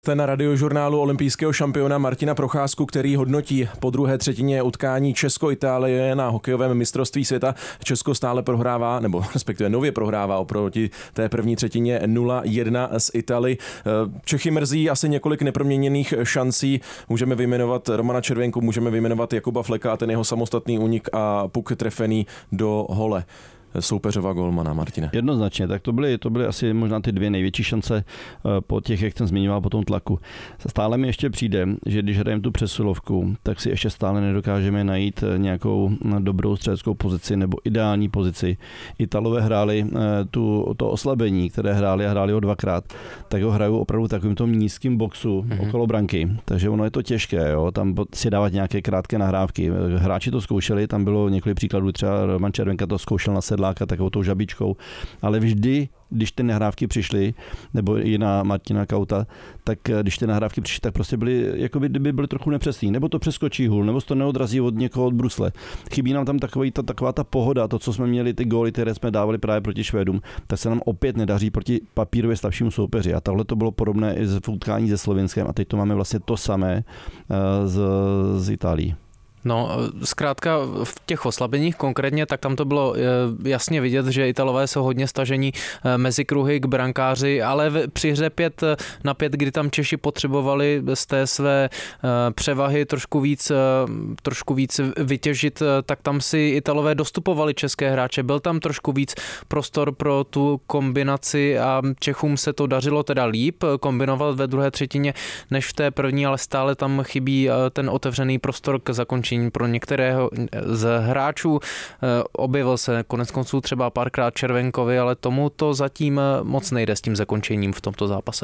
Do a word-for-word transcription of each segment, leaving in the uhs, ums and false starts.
Na radiožurnálu olympijského šampiona Martina Procházku, který hodnotí po druhé třetině utkání Česko-Itálie na hokejovém mistrovství světa. Česko stále prohrává, nebo respektive nově prohrává oproti té první třetině nula jedna z Italii. Čechy mrzí asi několik neproměněných šancí. Můžeme vyjmenovat Romana Červenku, můžeme vyjmenovat Jakuba Fleka a ten jeho samostatný únik a puk trefený do hole soupeřova golmana. Martine. Jednoznačně, tak to byly, to byly asi možná ty dvě největší šance po těch, jak jsem zmiňoval, po tom tlaku. Stále mi ještě přijde, že když hrajeme tu přesilovku, tak si ještě stále nedokážeme najít nějakou dobrou střeleckou pozici nebo ideální pozici. Italové hráli tu, to oslabení, které hráli a hráli ho dvakrát, tak ho hrajou opravdu takovým tom nízkým boxu mm-hmm. okolo branky. Takže ono je to těžké, jo? Tam si dávat nějaké krátké nahrávky. Hráči to zkoušeli, tam bylo několik příkladů, třeba Roman Červenka to zkoušel na sedláka takovou tou žabičkou, ale vždy, když ty nahrávky přišly, nebo i na Martina Kauta, tak když ty nahrávky přišly, tak prostě byly, jako by, by byly trochu nepřesný, nebo to přeskočí hůl, nebo se to neodrazí od někoho od brusle. Chybí nám tam takový, ta, taková ta pohoda, to, co jsme měli, ty góly, které jsme dávali právě proti Švédům, tak se nám opět nedaří proti papírově slabšímu soupeři. A tohle to bylo podobné i v utkání se Slovinskem a teď to máme vlastně to samé z, z Itálií. No, zkrátka v těch oslabeních konkrétně, tak tam to bylo jasně vidět, že Italové jsou hodně stažení mezi kruhy k brankáři, ale při hře pět na pět, kdy tam Češi potřebovali z té své převahy trošku víc, trošku víc vytěžit, tak tam si Italové dostupovali české hráče. Byl tam trošku víc prostor pro tu kombinaci a Čechům se to dařilo teda líp kombinovat ve druhé třetině než v té první, ale stále tam chybí ten otevřený prostor k zakončení pro některého z hráčů. Objevil se konec konců třeba párkrát Červenkovi, ale tomu to zatím moc nejde s tím zakončením v tomto zápase.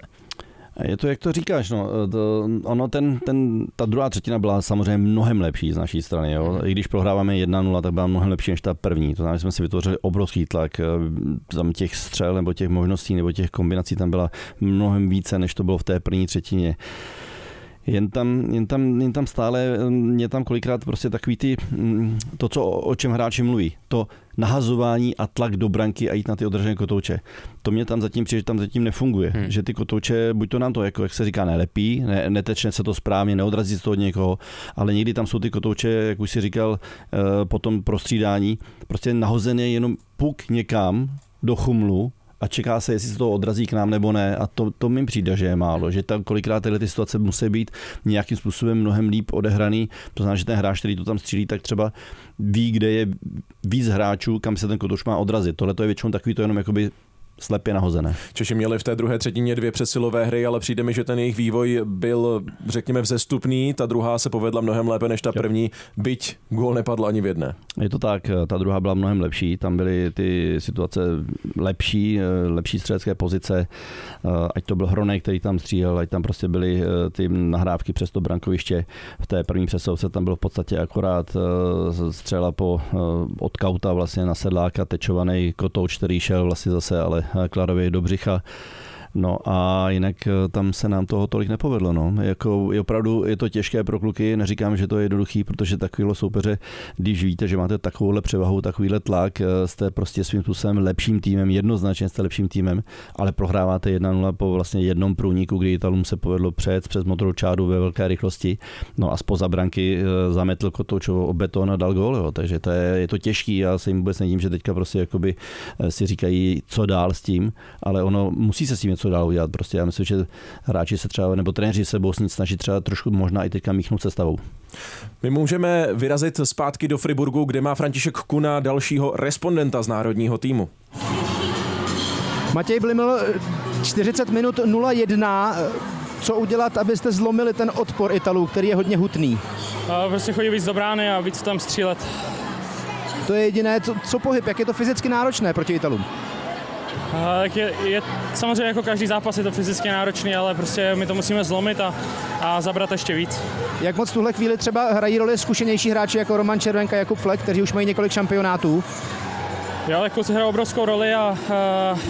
Je to, jak to říkáš, no, to, ono ten, ten, ta druhá třetina byla samozřejmě mnohem lepší z naší strany, jo. I když prohráváme jedna nula, tak byla mnohem lepší než ta první. To znamená, že jsme si vytvořili obrovský tlak, tam těch střel nebo těch možností nebo těch kombinací tam byla mnohem více, než to bylo v té první třetině. Jen tam, jen tam, jen tam stále je tam kolikrát prostě takový ty, to, co, o čem hráči mluví, to nahazování a tlak do branky a jít na ty održené kotouče. To mě tam zatím přijde, že tam zatím nefunguje. Hmm. Že ty kotouče, buď to nám to, jako, jak se říká, nelepí, ne, netečne se to správně, neodrazí se to od někoho, ale někdy tam jsou ty kotouče, jak už si říkal, po tom prostřídání, prostě nahozený jenom puk někam do chumlu, a čeká se, jestli se to odrazí k nám nebo ne. A to, to mi přijde, že je málo. Že tam kolikrát tyhle ty situace musí být nějakým způsobem mnohem líp odehraný. To znamená, že ten hráč, který to tam střílí, tak třeba ví, kde je víc hráčů, kam se ten kotouč má odrazit. Tohle to je většinou takový to jenom jakoby slepě nahozené. Češi měli v té druhé třetině dvě přesilové hry, ale přijde mi, že ten jejich vývoj byl, řekněme, vzestupný. Ta druhá se povedla mnohem lépe než ta první, byť gól nepadl ani v jedné. Je to tak, ta druhá byla mnohem lepší, tam byly ty situace lepší, lepší střelecké pozice, ať to byl Hronek, který tam střílel, ať tam prostě byly ty nahrávky přes to brankoviště. V té první přesilovce tam byl v podstatě akorát střela po od Kauta vlastně na sedláka, tečovaný kotouč, který šel vlastně zase ale Klarově do břicha. No a jinak tam se nám toho tolik nepovedlo. No. Jako, je opravdu je to těžké pro kluky, neříkám, že to je jednoduchý, protože takovýhle soupeře, když víte, že máte takovouhle převahu, takovýhle tlak, jste prostě svým způsobem lepším týmem, jednoznačně jste lepším týmem, ale prohráváte jedna nula po vlastně jednom průniku, kdy Italům se povedlo přejet přes modrou čáru ve velké rychlosti, no a zpoza branky zametl kotoučovo o beton a dal gól, jo. Takže to je, je to těžký, já se jim vůbec nedím, že teďka prostě jakoby si říkají, co dál s tím, ale ono musí se s tím něco dál udělat. Prostě já myslím, že hráči se třeba, nebo trenéři se budou snít snažit třeba trošku možná i teďka míchnout sestavou. My můžeme vyrazit zpátky do Friburgu, kde má František Kuna dalšího respondenta z národního týmu. Matěj Bliml, čtyřicet minut nula jedna. Co udělat, abyste zlomili ten odpor Italů, který je hodně hutný? A prostě chodit víc do brány a víc tam střílet. To je jediné, co, co pohyb, jak je to fyzicky náročné proti Italům? Tak je, je, samozřejmě jako každý zápas je to fyzicky náročný, ale prostě my to musíme zlomit a, a zabrat ještě víc. Jak moc v tuhle chvíli třeba hrají roli zkušenější hráči jako Roman Červenka, Jakub Flek, kteří už mají několik šampionátů? Jo, tak kluci hrajou obrovskou roli a, a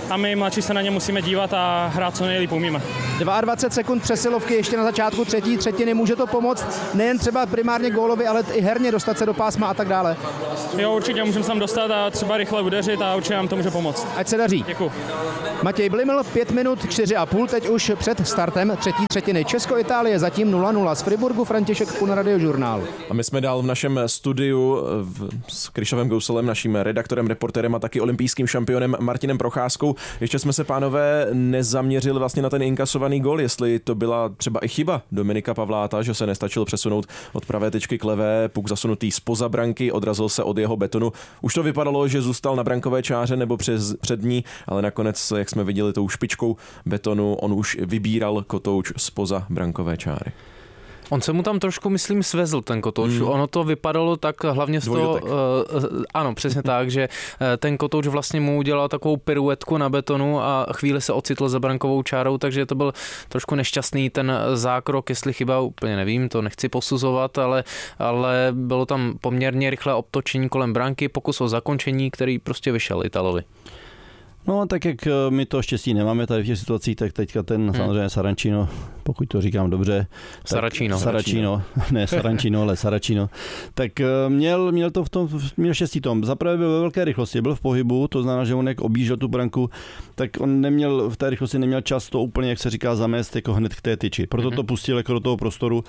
a my mladší se na ně musíme dívat a hrát co nejlíp umíme. dvacet dva sekund přesilovky ještě na začátku třetí třetiny, může to pomoct nejen třeba primárně gólovi, ale i herně dostat se do pásma a tak dále. Jo, určitě můžeme se tam dostat a třeba rychle udeřit a určitě nám to může pomoct. Ať se daří. Děkuji. Matěj Bliml, pět minut čtyři a půl, teď už před startem třetí třetiny. Česko-Itálie zatím nula nula. Z Friburgu František Kun, Radiožurnál. A my jsme dál v našem studiu v, s Kryšovem Gouselem, naším redaktorem, reportérem a taky olympijským šampionem Martinem Procházkou. Ještě jsme se, pánové, nezaměřili vlastně na ten inkasovaný gól, jestli to byla třeba i chyba Dominika Pavláta, že se nestačil přesunout od pravé tečky k levé, puk zasunutý zpoza branky, odrazil se od jeho betonu. Už to vypadalo, že zůstal na brankové čáře nebo přes, před ní, ale nakonec, jak jsme viděli tou špičkou betonu, on už vybíral kotouč zpoza brankové čáry. On se mu tam trošku, myslím, svezl ten kotouč. Mm. Ono to vypadalo tak hlavně z toho, uh, ano, přesně tak, že ten kotouč vlastně mu udělal takovou piruetku na betonu a chvíli se ocitl za brankovou čárou, takže to byl trošku nešťastný ten zákrok, jestli chyba, úplně nevím, to nechci posuzovat, ale, ale bylo tam poměrně rychlé obtočení kolem branky, pokus o zakončení, který prostě vyšel Italovi. No, tak jak my to štěstí nemáme tady v těch situacích, tak teďka ten hmm. samozřejmě Saracino, pokud to říkám dobře. Saracino. Saracino, ne Saracino, ale Saracino. Tak měl, měl to v tom, měl štěstí tom. Zaprvé byl ve velké rychlosti, byl v pohybu, to znamená, že on jak objížděl tu branku, tak on neměl, v té rychlosti neměl čas to úplně, jak se říká, zamést jako hned k té tyči. Proto hmm. to pustil jako do toho prostoru.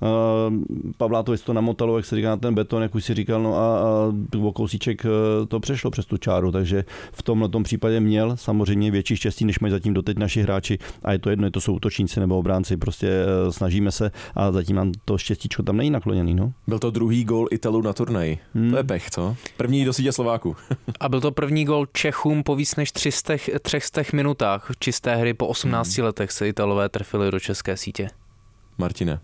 Pavlátovi to namotalo, jak se říká, na ten beton, jak už si říkal, no a, a o kousíček to přešlo přes tu čáru, takže v tomhle tom případě měl samozřejmě větší štěstí, než mají zatím doteď naši hráči, a je to jedno, je to jsou útočníci nebo obránci, prostě snažíme se a zatím nám to štěstíčko tam není nakloněný. No. Byl to druhý gól Italů na turnaji. Hmm. To je pech, co? První do sítě Slováků. A byl to první gól Čechům po víc než tři sta minutách čisté hry, po osmnácti hmm. letech se Italové trefili do české sítě. Martine.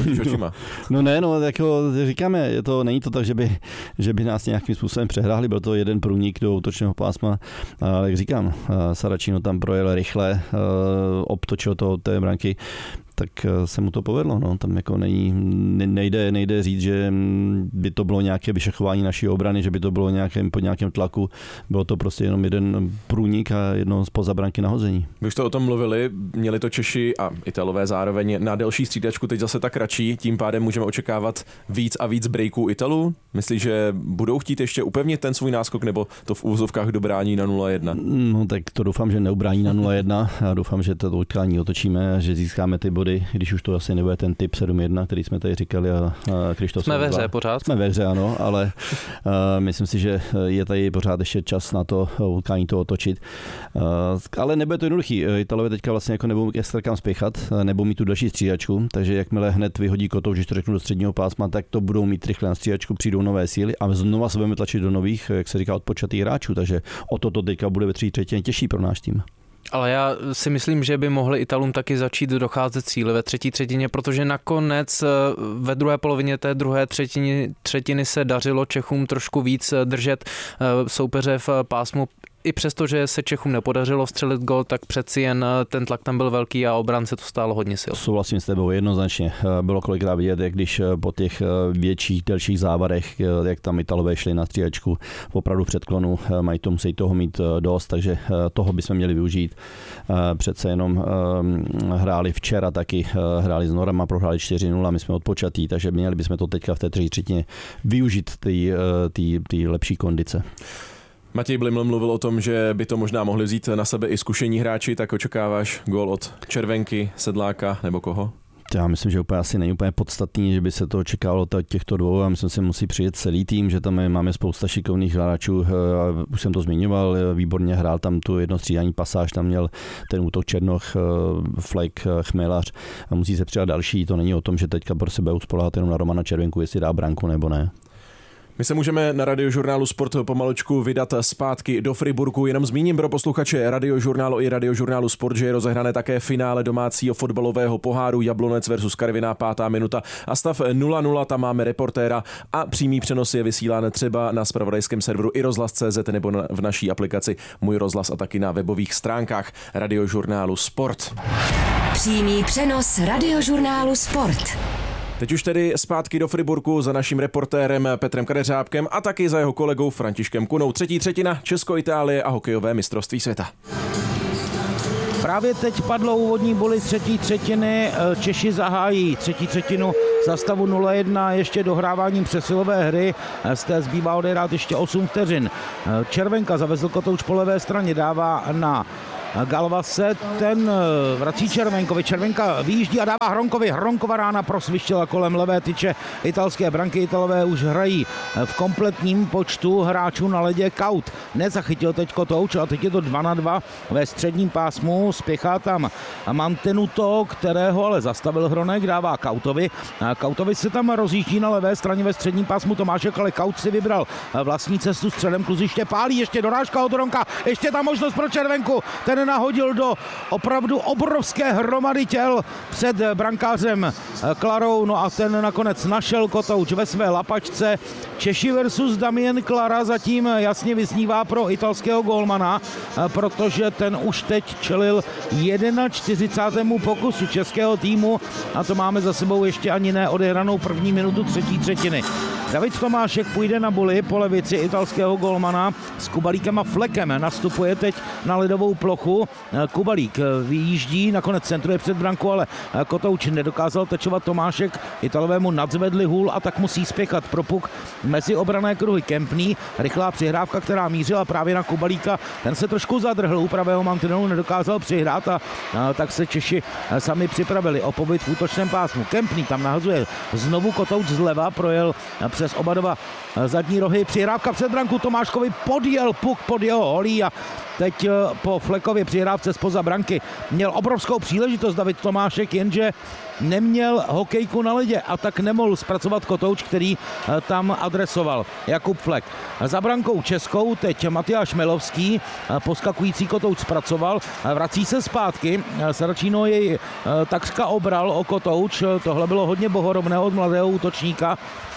No ne, no jako říkáme, je to, není to tak, že by, že by nás nějakým způsobem přehráli, byl to jeden průnik do útočného pásma, ale jak říkám, Saracino tam projel rychle, obtočil to od té branky, tak se mu to povedlo. No. Tam jako není, nejde, nejde říct, že by to bylo nějaké vyšachování naší obrany, že by to bylo nějakém, pod nějakém tlaku. Bylo to prostě jenom jeden průnik a jedno zpoza branky nahození. Vy už jste o tom mluvili, měli to Češi a Italové zároveň na delší střídačku, teď zase tak kratší, tím pádem můžeme očekávat víc a víc breaků Italů. Myslíš, že budou chtít ještě upevnit ten svůj náskok, nebo to v úvozovkách dobrání na nula jedna? No tak to doufám, že neubrání na nula jedna. Já doufám, že to utkání otočíme, že získáme ty body, když už to asi nebude ten typ sedm jedna, který jsme tady říkali. A, a Krištof jsme ve hře pořád. Jsme ve hře, ano, ale uh, myslím si, že je tady pořád ještě čas na to utkání to otočit. Uh, ale nebude to jednoduchý. Italové teďka vlastně jako nebudou extra kam spěchat, nebudou mít tu další střídačku, takže jakmile hned vyhodí kotouč, když to řeknu do středního pásma, tak to budou mít rychle na střídačku, přijdou nové síly a znova se budeme tlačit do nových, jak se říká, odpočatých hráčů, takže o to to teďka bude ve třetí třetině těžší pro náš tým. Ale já si myslím, že by mohli Italům taky začít docházet síly ve třetí třetině, protože nakonec ve druhé polovině té druhé třetiny, třetiny se dařilo Čechům trošku víc držet soupeře v pásmu. I přesto, že se Čechům nepodařilo střelit gol, tak přeci jen ten tlak tam byl velký a obránce to stálo hodně sil. Souhlasím s tebou jednoznačně. Bylo kolikrát vidět, jak když po těch větších, delších závarech, jak tam Italové šli na střídačku opravdu předklonu, mají to, musí toho mít dost, takže toho bychom měli využít. Přece jenom hráli včera taky, hráli s Norama, prohráli čtyři nula, my jsme odpočatí, takže měli bychom to teďka v té třetí třetině využít ty lepší kondice. Matěj Bliml mluvil o tom, že by to možná mohli vzít na sebe i zkušení hráči, tak očekáváš gól od Červenky, Sedláka nebo koho? Já myslím, že úplně asi není úplně podstatný, že by se to očekávalo těchto dvou a myslím, že musí přijet celý tým, že tam máme spousta šikovných hráčů, už jsem to zmiňoval, výborně hrál tam tu jednostřídání pasáž, tam měl ten útok Černoch, Flek, Chmelař a musí se přidat další, to není o tom, že teďka pro sebe uspoléhat jenom na Romana Červenku, jestli dá branku nebo ne. My se můžeme na Radiožurnálu Sport pomalučku vydat zpátky do Friburgu. Jenom zmíním pro posluchače Radiožurnálu i Radiožurnálu Sport, že je rozehrané také finále domácího fotbalového poháru Jablonec versus Karviná, pátá minuta a stav nula nula, tam máme reportéra a přímý přenos je vysílán třeba na zpravodajském serveru i rozhlas tečka cé zet nebo v naší aplikaci Můj rozhlas a taky na webových stránkách Radiožurnálu Sport. Přímý přenos Radiožurnálu Sport. Teď už tedy zpátky do Friburku za naším reportérem Petrem Kadeřábkem a taky za jeho kolegou Františkem Kunou. Třetí třetina Česko-Itálie a hokejové mistrovství světa. Právě teď padlo úvodní boli třetí třetiny, Češi zahájí třetí třetinu za stavu nula jedna ještě dohráváním přesilové hry, z té zbývá odehrát ještě osm vteřin. Červenka zavezl kotouč po levé straně, dává na Galvase, ten vrací Červenkovi, Červenka vyjíždí a dává Hronkovi, Hronkova rána prosvištěla kolem levé tyče italské branky, Italové už hrají v kompletním počtu hráčů na ledě. Kaut nezachytil teď kotouč a teď je to dva na dva ve středním pásmu, spěchá tam Mantenuto, kterého ale zastavil Hronek, dává Kautovi, Kautovi se tam rozjíždí na levé straně ve středním pásmu Tomášek, ale Kaut si vybral vlastní cestu středem kluziště, pálí ještě dorážka od Hronka, ještě tam možnost pro Červenku, ten nahodil do opravdu obrovské hromady těl před brankářem Klarou, no a ten nakonec našel kotouč ve své lapačce. Češi versus Damien Klara zatím jasně vyznívá pro italského gólmana, protože ten už teď čelil čtyřicátému prvnímu pokusu českého týmu a to máme za sebou ještě ani ne odehranou první minutu třetí třetiny. David Tomášek půjde na buli po levici italského gólmana s Kubalíkem a Fleckem. Nastupuje teď na ledovou plochu. Kubalík vyjíždí, nakonec centruje před branku, ale kotouč nedokázal tečovat Tomášek. Italovému nadzvedli hůl a tak musí spěchat pro puk mezi obrané kruhy. Kempný, rychlá přihrávka, která mířila právě na Kubalíka. Ten se trošku zadrhl u pravého mantinelu, nedokázal přihrát a, a tak se Češi sami připravili o pobyt v útočném pásmu. Kempný tam nahazuje znovu kotouč zleva, projel přes oba dva zadní rohy, přihrávka před branku, Tomáškovi podjel puk pod jeho holí a teď po Fleckově přihrávce zpoza branky měl obrovskou příležitost David Tomášek, jenže neměl hokejku na ledě a tak nemohl zpracovat kotouč, který tam adresoval Jakub Fleck. Za brankou českou teď Matyáš Melovský, poskakující kotouč zpracoval, vrací se zpátky, Saračino jej takřka obral o kotouč, tohle bylo hodně bohorovné od mladého útočníka.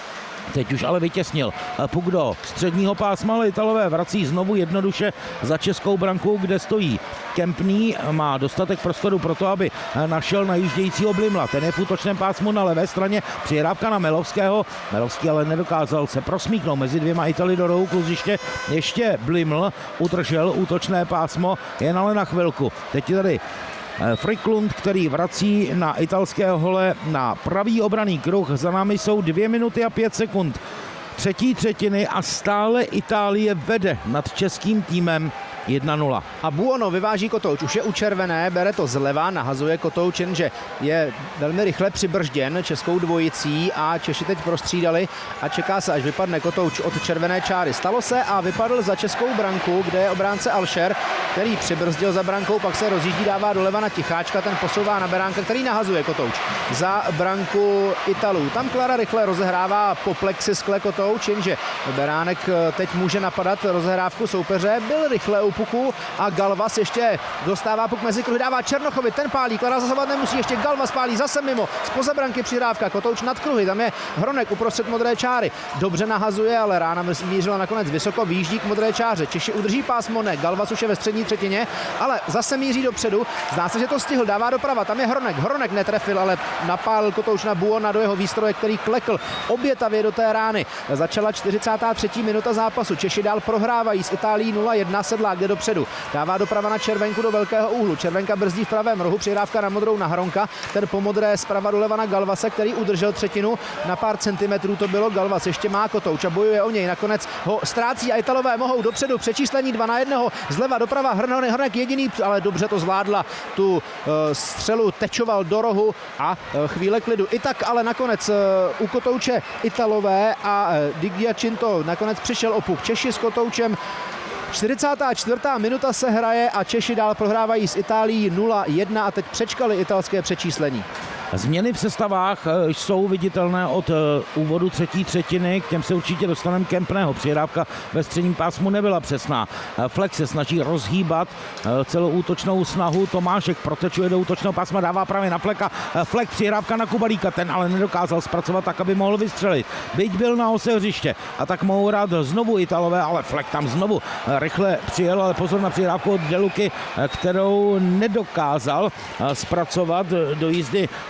Teď už ale vytěsnil puk do středního pásma, ale Italové vrací znovu jednoduše za českou branku, kde stojí Kempný, má dostatek prostoru pro to, aby našel najíždějícího Blimla. Ten je v útočném pásmu na levé straně, přihrávka na Melovského, Melovský ale nedokázal se prosmíknout mezi dvěma Italy do rohu kluziště, ještě Bliml udržel útočné pásmo, jen ale na chvilku. Teď je tady Friklund, který vrací na italského hole na pravý obranný kruh. Za námi jsou dvě minuty a pět sekund třetí třetiny a stále Itálie vede nad českým týmem jedna nula. A Buono vyváží kotouč, už je u červené, bere to zleva, nahazuje kotouč, jenže je velmi rychle přibržděn českou dvojicí a Češi teď prostřídali a čeká se, až vypadne kotouč od červené čáry. Stalo se a vypadl za českou branku, kde je obránce Alšer, který přibrzdil za brankou, pak se rozjíždí, dává doleva na Ticháčka, ten posouvá na Beránka, který nahazuje kotouč za branku Italů. Tam Klara rychle rozehrává po plexi skle kotouč, jenže Beránek teď může napadat rozehrávku soupeře, byl rychle u puku a Galvas ještě dostává puk mezi kruhy, dává Černochovi, ten pálí, Klara zasahovat nemusí, ještě Galvas pálí zase mimo, zpoza branky přihrávka, kotouč nad kruhy, tam je Hronek uprostřed modré čáry, dobře nahazuje, ale rána mířila nakonec vysoko, výjíždí k modré čáře, Češi udrží pásmo, ne, Galvas už je ve střední třetině, ale zase míří dopředu, zdá se, že to stihl, dává doprava, tam je Hronek, Hronek netrefil, ale napálil kotouč na Buona do jeho výstroje, který klekl obětavě do té rány. Začala čtyřicátá třetí minuta zápasu, Češi dál prohrávají s Itálií nula jedna, Sedlák jde dopředu, dává doprava na Červenku do velkého úhlu, Červenka brzdí v pravém rohu, přihrávka na modrou na Hronka, ten po modré zprava doleva na Galvase, který udržel třetinu na pár centimetrů, to bylo, Galvas ještě má kotouč a bojuje o něj, nakonec ho ztrácí a Italové mohou dopředu, přečíslení dva na jednoho, zleva doprava, Hrnonek, Hronek jediný, ale dobře to zvládla, tu uh, střelu tečoval do rohu a uh, chvíle klidu. I tak ale nakonec uh, u kotouče Italové a uh, Di Giacinto nakonec přišel o puk. Češi s kotoučem. čtyřicátá čtvrtá minuta se hraje a Češi dál prohrávají s Itálií nula jedna a teď přečkali italské přečíslení. Změny v sestavách jsou viditelné od úvodu třetí třetiny, k těm se určitě dostaneme. Kempného přihrávka ve středním pásmu nebyla přesná. Fleck se snaží rozhýbat celou útočnou snahu, Tomášek protečuje do útočného pásma, dává právě na Flecka, Fleck přihrávka na Kubalíka, ten ale nedokázal zpracovat tak, aby mohl vystřelit. Byť byl na ose hřiště a tak mohou rád znovu Italové, ale Fleck tam znovu rychle přijel, ale pozor na přihrávku od Deluky, kterou nedokázal zpracovat do jízdy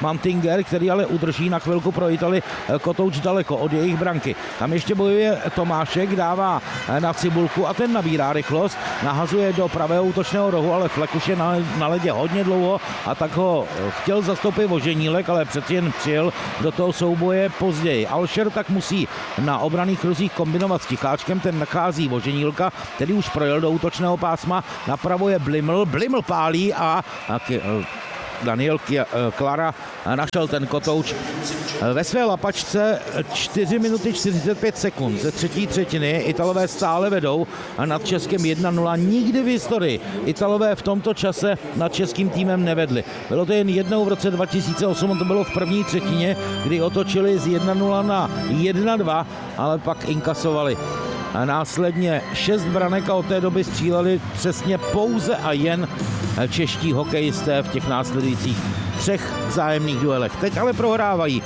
Mantinger, který ale udrží na chvilku pro Italy kotouč daleko od jejich branky. Tam ještě bojuje Tomášek, dává na Cibulku a ten nabírá rychlost, nahazuje do pravého útočného rohu, ale Flek už je na, na ledě hodně dlouho a tak ho chtěl zastoupit Voženílek, ale přeci jen přijel do toho souboje později. Alšer tak musí na obranných kruzích kombinovat s Ticháčkem, ten nachází Voženílka, který už projel do útočného pásma, napravo je Bliml, Bliml pálí a, a Daniel Klara našel ten kotouč ve své lapačce. Čtyři minuty čtyřicet pět sekund ze třetí třetiny. Italové stále vedou a nad Českem jedna nula. Nikdy v historii Italové v tomto čase nad českým týmem nevedli. Bylo to jen jednou v roce dva tisíce osm, to bylo v první třetině, kdy otočili z jedna nula na jedna dva, ale pak inkasovali a následně šest branek a od té doby stříleli přesně pouze a jen čeští hokejisté v těch následujících třech vzájemných duelech. Teď ale prohrávají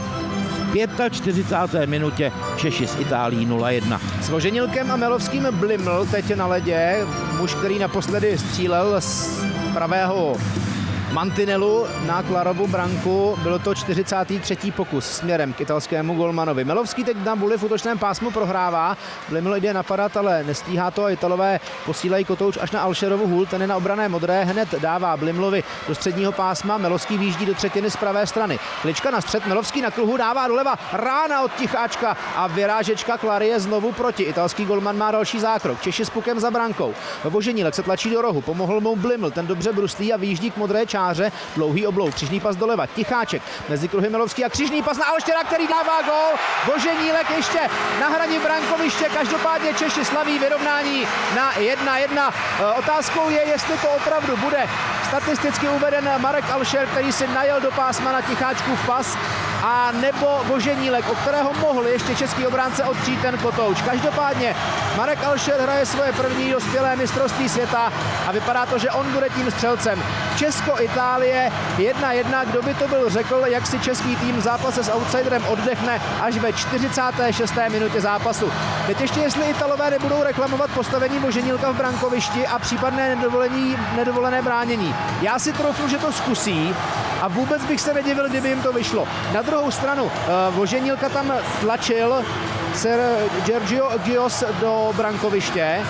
v čtyřicáté páté minutě Češi s Itálií nula jedna. S Voženilkem a Melovským Bliml teď na ledě, muž, který naposledy střílel z pravého mantinelu na Klarovu branku. Bylo to čtyřicátý třetí pokus směrem k italskému golmanovi. Melovský teď na buli v útočném pásmu prohrává. Bliml jde napadat, ale nestíhá to a Italové posílají kotouč až na Alšerovu hůl. Ten je na obrané modré, hned dává Blimlovi do středního pásma. Melovský výjíždí do třetiny z pravé strany. Klička na střed, Melovský na kruhu, dává doleva, rána od Ticháčka a vyrážečka Klary je znovu proti. Italský golman má další zákrok. Češi s pukem za brankou. Voženílek se tlačí do rohu, pomohl mu Bliml, ten dobře bruslí a vyjíždí k modré čáře. Dlouhý oblouk, křižný pas doleva, Ticháček mezi kruhy Melovský a křižný pas na Alštěra, který dává gól. Voženílek ještě na hraně brankoviště, každopádně Češi slaví vyrovnání na jedna jedna. Otázkou je, jestli to opravdu bude statisticky uveden Marek Alšer, který si najel do pásma na Ticháčkův pas, a nebo Voženílek, o kterého mohl ještě český obránce odpřít ten kotouč. Každopádně Marek Alšer hraje svoje první dospělé mistrovství světa a vypadá to, že on bude tím střelcem. Česko-Itálie jedna jedna. Kdo by to byl řekl, jak si český tým v zápase s outsiderem oddechne až ve čtyřicáté šesté minutě zápasu. Teď ještě, jestli Italové nebudou reklamovat postavení Voženílka v brankovišti a případné nedovolení, nedovolené bránění. Já si troufnu, že to zkusí a vůbec bych se nedivil, kdyby jim to vyšlo. Na druhou stranu uh, Voženílka tam tlačil Ser Giorgio Gios do brankoviště.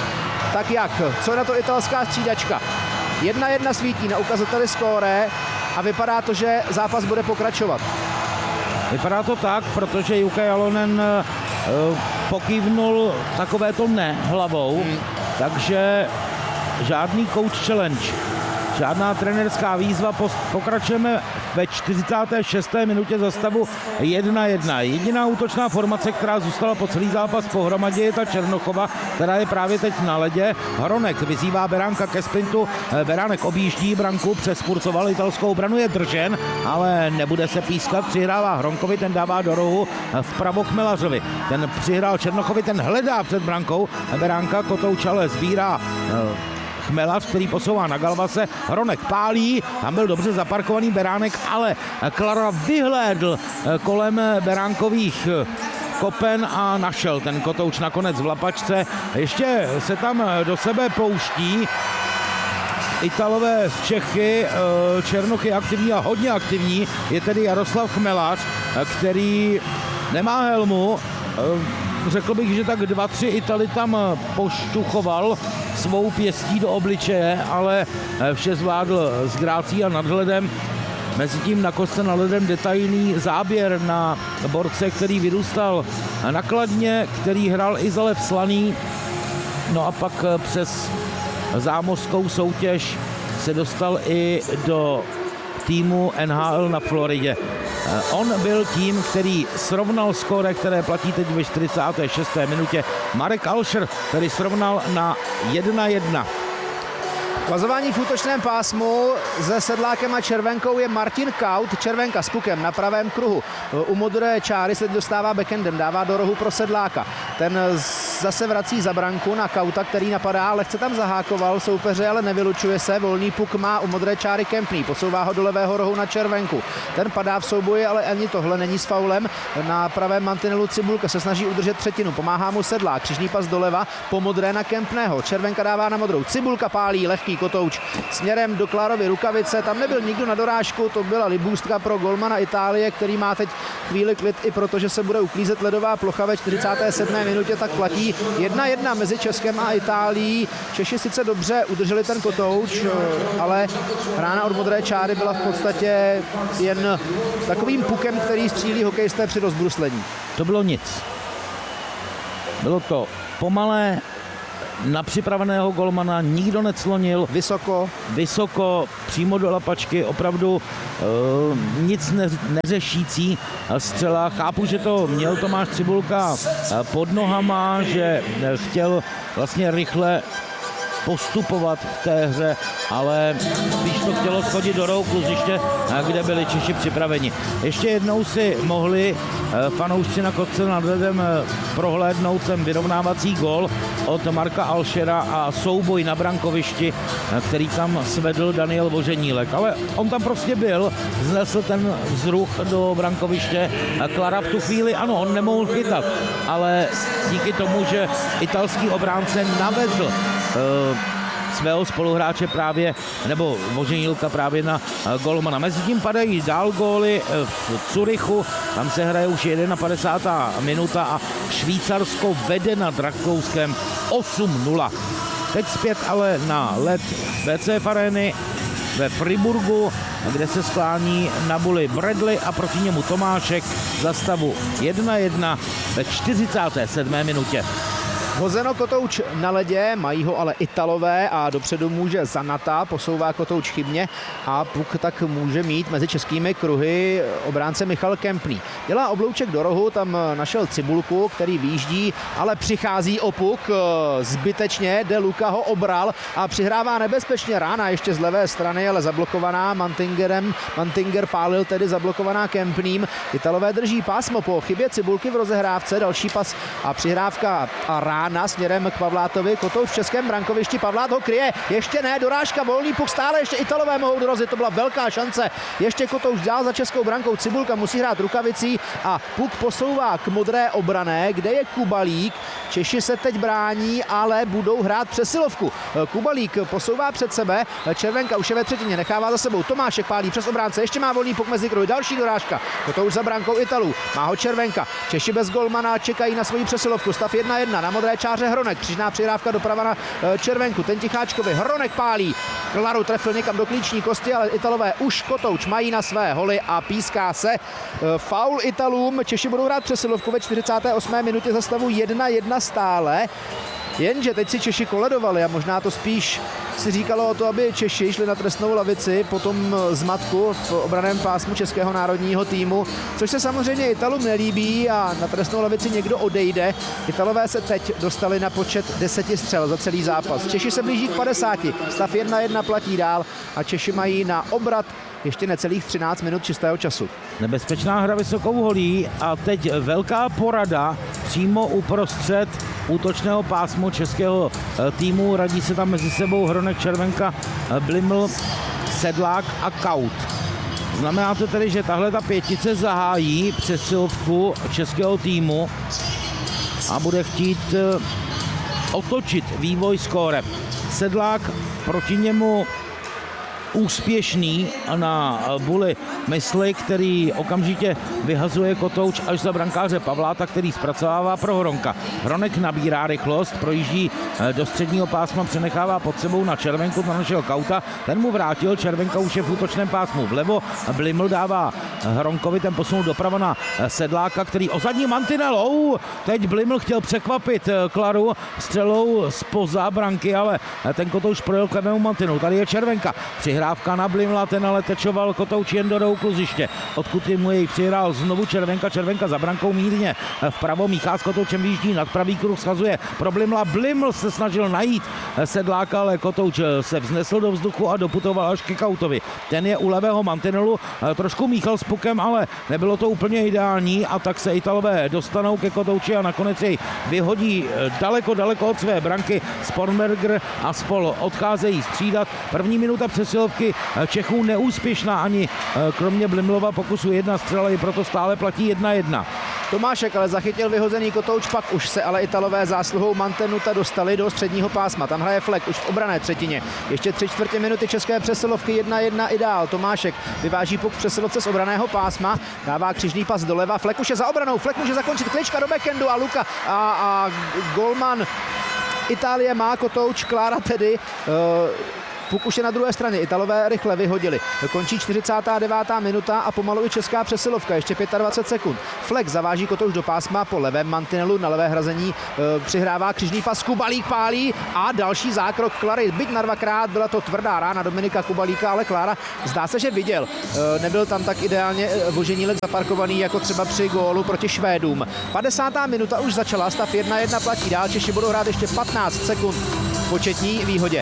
Tak jak? Co na to italská střídačka? jedna jedna svítí na ukazateli skóre a vypadá to, že zápas bude pokračovat. Vypadá to tak, protože Jukka Jalonen uh, pokývnul takovéto ne hlavou, hmm. takže žádný coach challenge, žádná trenerská výzva. Pokračujeme ve čtyřicáté šesté minutě za stavu jedna jedna. Jediná útočná formace, která zůstala po celý zápas pohromadě, je ta Černochova, která je právě teď na ledě. Hronek vyzývá Beránka ke sprintu. Beránek objíždí branku, přespurtoval italskou obranu, je držen, ale nebude se pískat. Přihrává Hronkovi, ten dává do rohu vpravo Chmelařovi. Ten přihrál Černochovi, ten hledá před brankou. Beránka kotouč ale sbírá Chmelař, který posouvá na Galvase. Hronek pálí, tam byl dobře zaparkovaný Beránek, ale Klara vyhlédl kolem Beránkových kopen a našel ten kotouč nakonec v lapačce. Ještě se tam do sebe pouští Italové z Čechy. Černoch je aktivní a hodně aktivní. Je tedy Jaroslav Chmelař, který nemá helmu. Řekl bych, že tak dva, tři Italy tam poštuchoval svou pěstí do obličeje, ale vše zvládl s grácí a nadhledem. Mezitím na kostce nad ledem detailní záběr na borce, který vyrůstal na Kladně, který hrál i za Lev Slaný. No a pak přes zámořskou soutěž se dostal i do týmu N H L na Floridě. On byl tím, který srovnal skóre, které platí teď ve čtyřicáté šesté minutě. Marek Alšer, který srovnal na jedna jedna. Vazování v útočném pásmu se Sedlákem a Červenkou je Martin Kaut. Červenka s pukem na pravém kruhu. U modré čáry se dostává backendem, dává do rohu pro Sedláka. Ten z zase vrací za branku na Kauta, který napadá, lehce tam zahákoval soupeře, ale nevylučuje se. Volný puk má u modré čáry Kempný, posouvá ho do levého rohu na Červenku. Ten padá v souboji, ale ani tohle není s faulem. Na pravém mantinelu Cibulka se snaží udržet třetinu, pomáhá mu Sedlák, křižný pas doleva, po modré na Kempného. Červenka dává na modrou, Cibulka pálí, lehký kotouč směrem do Klarovy rukavice, tam nebyl nikdo na dorážku, to byla libůstka pro golmana Itálie, který má teď chvíli klid i protože se bude uklízet ledová plocha ve čtyřicáté sedmé minutě, tak platí jedna jedna mezi Českem a Itálií. Češi sice dobře udrželi ten kotouč, ale rána od modré čáry byla v podstatě jen takovým pukem, který střílí hokejisté při rozbruslení. To bylo nic. Bylo to pomalé, na připraveného golmana nikdo neclonil. Vysoko. Vysoko, přímo do lapačky, opravdu uh, nic ne, neřešící střela. Chápu, že to měl Tomáš Cibulka pod nohama, že chtěl vlastně rychle postupovat v té hře, ale spíš to chtělo schodit do rohu kluziště, kde byli Češi připraveni. Ještě jednou si mohli fanoušci na Kotce nad Ledem prohlédnout ten vyrovnávací gól od Marka Alšera a souboj na brankovišti, který tam svedl Daniel Voženílek. Ale on tam prostě byl, znesl ten vzruch do brankoviště. Klara v tu chvíli, ano, on nemohl chytat, ale díky tomu, že italský obránce navezl uh, svého spoluhráče právě, nebo Voženílka právě na golmana. Mezitím padají dál góly v Curychu, tam se hraje už padesátá jedna minuta a Švýcarsko vede nad Rakouskem osm nula. Teď zpět ale na led bé cé ef Areny ve Friburgu, kde se sklání na buli Bradley a proti němu Tomášek za stavu jedna jedna ve čtyřicáté sedmé minutě. Hozeno kotouč na ledě, mají ho ale Italové a dopředu může Zanata, posouvá kotouč chybně a puk tak může mít mezi českými kruhy obránce Michal Kempný. Dělá oblouček do rohu, tam našel Cibulku, který výjíždí, ale přichází o puk zbytečně, De Luca ho obral a přihrává nebezpečně, rána ještě z levé strany, ale zablokovaná Mantingerem. Mantinger pálil tedy zablokovaná Kempným. Italové drží pásmo po chybě Cibulky v rozehrávce, další pas a přihrávka a rána směrem k Pavlátovi. Kotouč v českém brankovišti, Pavlát ho kryje, ještě ne, dorážka, volný puk, stále ještě Italové mohou dorazit, to byla velká šance. Ještě Kotouč dál za českou brankou, Cibulka musí hrát rukavicí a puk posouvá k modré obrané, kde je Kubalík. Češi se teď brání, ale budou hrát přesilovku. Kubalík posouvá před sebe, Červenka už je ve třetině, nechává za sebou, Tomášek pálí přes obránce, ještě má volný puk mezi kruhy, další dorážka. Kotouč za brankou Italů, má ho Červenka. Češi bez golmana čekají na svoji přesilovku, stav jedna jedna, na modré čáře Hronek, křižná přihrávka doprava na Červenku, ten Ticháčkovi, Hronek pálí, Klaru trefil někam do klíční kosti, ale Italové už Kotouč mají na své holy a píská se. Faul Italům, Češi budou hrát přesilovku ve čtyřicáté osmé minutě za stavu jedna jedna stále. Jenže teď si Češi koledovali a možná to spíš si říkalo o to, aby Češi šli na trestnou lavici po tom zmatku v obraném pásmu českého národního týmu, což se samozřejmě Italům nelíbí a na trestnou lavici někdo odejde. Italové se teď dostali na počet deseti střel za celý zápas. Češi se blíží k padesáti, stav jedna jedna platí dál a Češi mají na obrat ještě necelých třináct minut čistého času. Nebezpečná hra vysokou holí a teď velká porada přímo uprostřed útočného pásmu českého týmu. Radí se tam mezi sebou Hronek, Červenka, Bliml, Sedlák a Kaut. Znamená to tedy, že tahle ta pětice zahájí přesilovku českého týmu a bude chtít otočit vývoj skóre. Sedlák proti němu úspěšný na buli Mysli, který okamžitě vyhazuje Kotouč až za brankáře Pavláta, který zpracovává pro Hronka. Hronek nabírá rychlost, projíždí do středního pásma, přenechává pod sebou na Červenku, na našeho Kauta, ten mu vrátil, Červenka už je v útočném pásmu vlevo, Bliml dává Hronkovi, ten posunul doprava na Sedláka, který o zadní mantinelou, teď Bliml chtěl překvapit Klaru střelou zpoza branky, ale ten Kotouč projel k levému mantinu, tady je Červenka, při Přihrávka na Blimla, ten ale tečoval Kotouč jen do rohu kluziště, odkud mu jej přihrál znovu Červenka, Červenka za brankou mírně vpravo, míchá s Kotoučem, výjíždí nad pravý kruh, schazuje pro Blimla, Bliml se snažil najít Sedláka, ale Kotouč se vznesl do vzduchu a doputoval až ke Kautovi. Ten je u levého mantinelu, trošku míchal s pukem, ale nebylo to úplně ideální a tak se Italové dostanou ke Kotouči a nakonec jej vyhodí daleko, daleko od své branky. Spornberger a spol odcházejí střídat. První minuta přesilovky Čechů neúspěšná, ani kromě Blimlova pokusu jedna střela, i proto stále platí jedna jedna. Tomášek ale zachytil vyhozený Kotouč, pak už se ale Italové zásluhou Mantenuta dostali do středního pásma. Tam hraje Fleck už v obrané třetině. Ještě tři čtvrtě minuty české přesilovky, jedna jedna ideál. Tomášek vyváží puk v přesilovce z obraného pásma, dává křižný pas doleva, Fleck už je za obranou, Fleck může zakončit, klička do backendu a Luka a, a golman Itálie má Kotouč, Klára tedy. Uh, Puk už je na druhé straně, Italové rychle vyhodili. Končí čtyřicátá devátá minuta a pomalu i česká přesilovka, ještě dvacet pět sekund. Fleck zaváží Kotouč do pásma po levém mantinelu, na levé hrazení e, přihrává křižný pas, Kubalík pálí a další zákrok Klary. Byť na dvakrát, byla to tvrdá rána Dominika Kubalíka, ale Klára zdá se, že viděl. E, nebyl tam tak ideálně voženílek zaparkovaný jako třeba při gólu proti Švédům. padesátá minuta už začala, stav jedna jedna platí dál, Češi budou hrát ještě patnáct sekund v početní výhodě.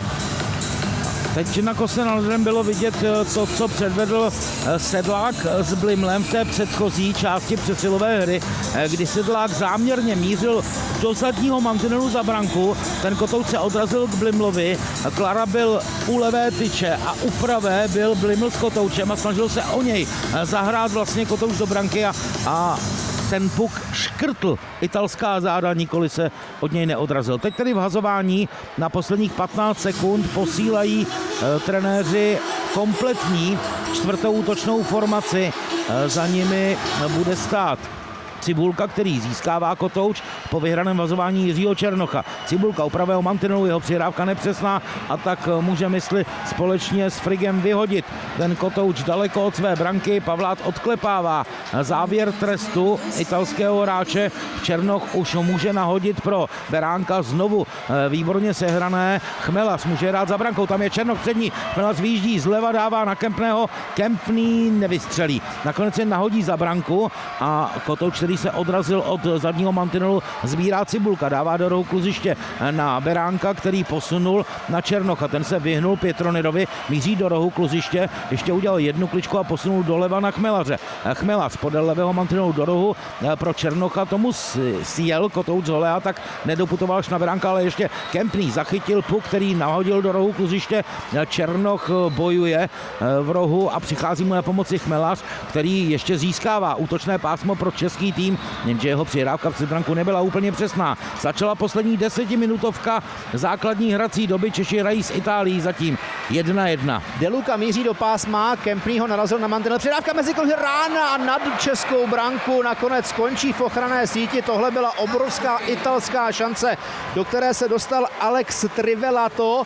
Teď na kose nad ledem bylo vidět to, co předvedl Sedlák s Blimlem v té předchozí části přesilové hry, kdy Sedlák záměrně mířil do zadního mantinelu za branku, ten Kotouč se odrazil k Blimlovi, Klara byl u levé tyče a u pravé byl Bliml s Kotoučem a snažil se o něj zahrát vlastně Kotouč do branky a, a ten puk škrtl italská záda, nikoli se od něj neodrazil. Teď tedy v hazování na posledních patnáct sekund posílají e, trenéři kompletní čtvrtou útočnou formaci. E, za nimi bude stát Cibulka, který získává Kotouč po vyhraném vazování Jiřího Černocha. Cibulka u pravého mantinelu, jeho přihrávka nepřesná a tak může mysli společně s Frigem vyhodit ten Kotouč daleko od své branky. Pavlát odklepává závěr trestu italského hráče. Černoch už může nahodit pro Beránka, znovu výborně sehrané. Chmelař může hrát za brankou, tam je Černoch přední. Chmelař výjíždí zleva, dává na Kempného. Kempný nevystřelí. Nakonec je nahodí za branku a Kotouč, který se odrazil od zadního mantinelu, sbírá Cibulka, dává do rohu kluziště na Beránka, který posunul na Černocha. Ten se vyhnul Pietronidovi, míří do rohu kluziště, ještě udělal jednu kličku a posunul doleva na Chmelaře. Chmelař podél levého mantinelu do rohu pro Černocha, tomu sjel Kotouč z hole a tak nedoputoval až na Beránka, ale ještě Kempný zachytil puk, který nahodil do rohu kluziště. Černoch bojuje v rohu a přichází mu na pomoci Chmelař, který ještě získává útočné pásmo pro český tým, jenže jeho přihrávka před branku nebyla úplně přesná. Začala poslední desetiminutovka základní hrací doby, Češi hrají s Itálií zatím jedna jedna. De Luca míří do pásma, Kempný ho narazil na mantinel, přihrávka mezi kruhy, rána nad českou branku, nakonec skončí v ochranné síti. Tohle byla obrovská italská šance, do které se dostal Alex Trivelato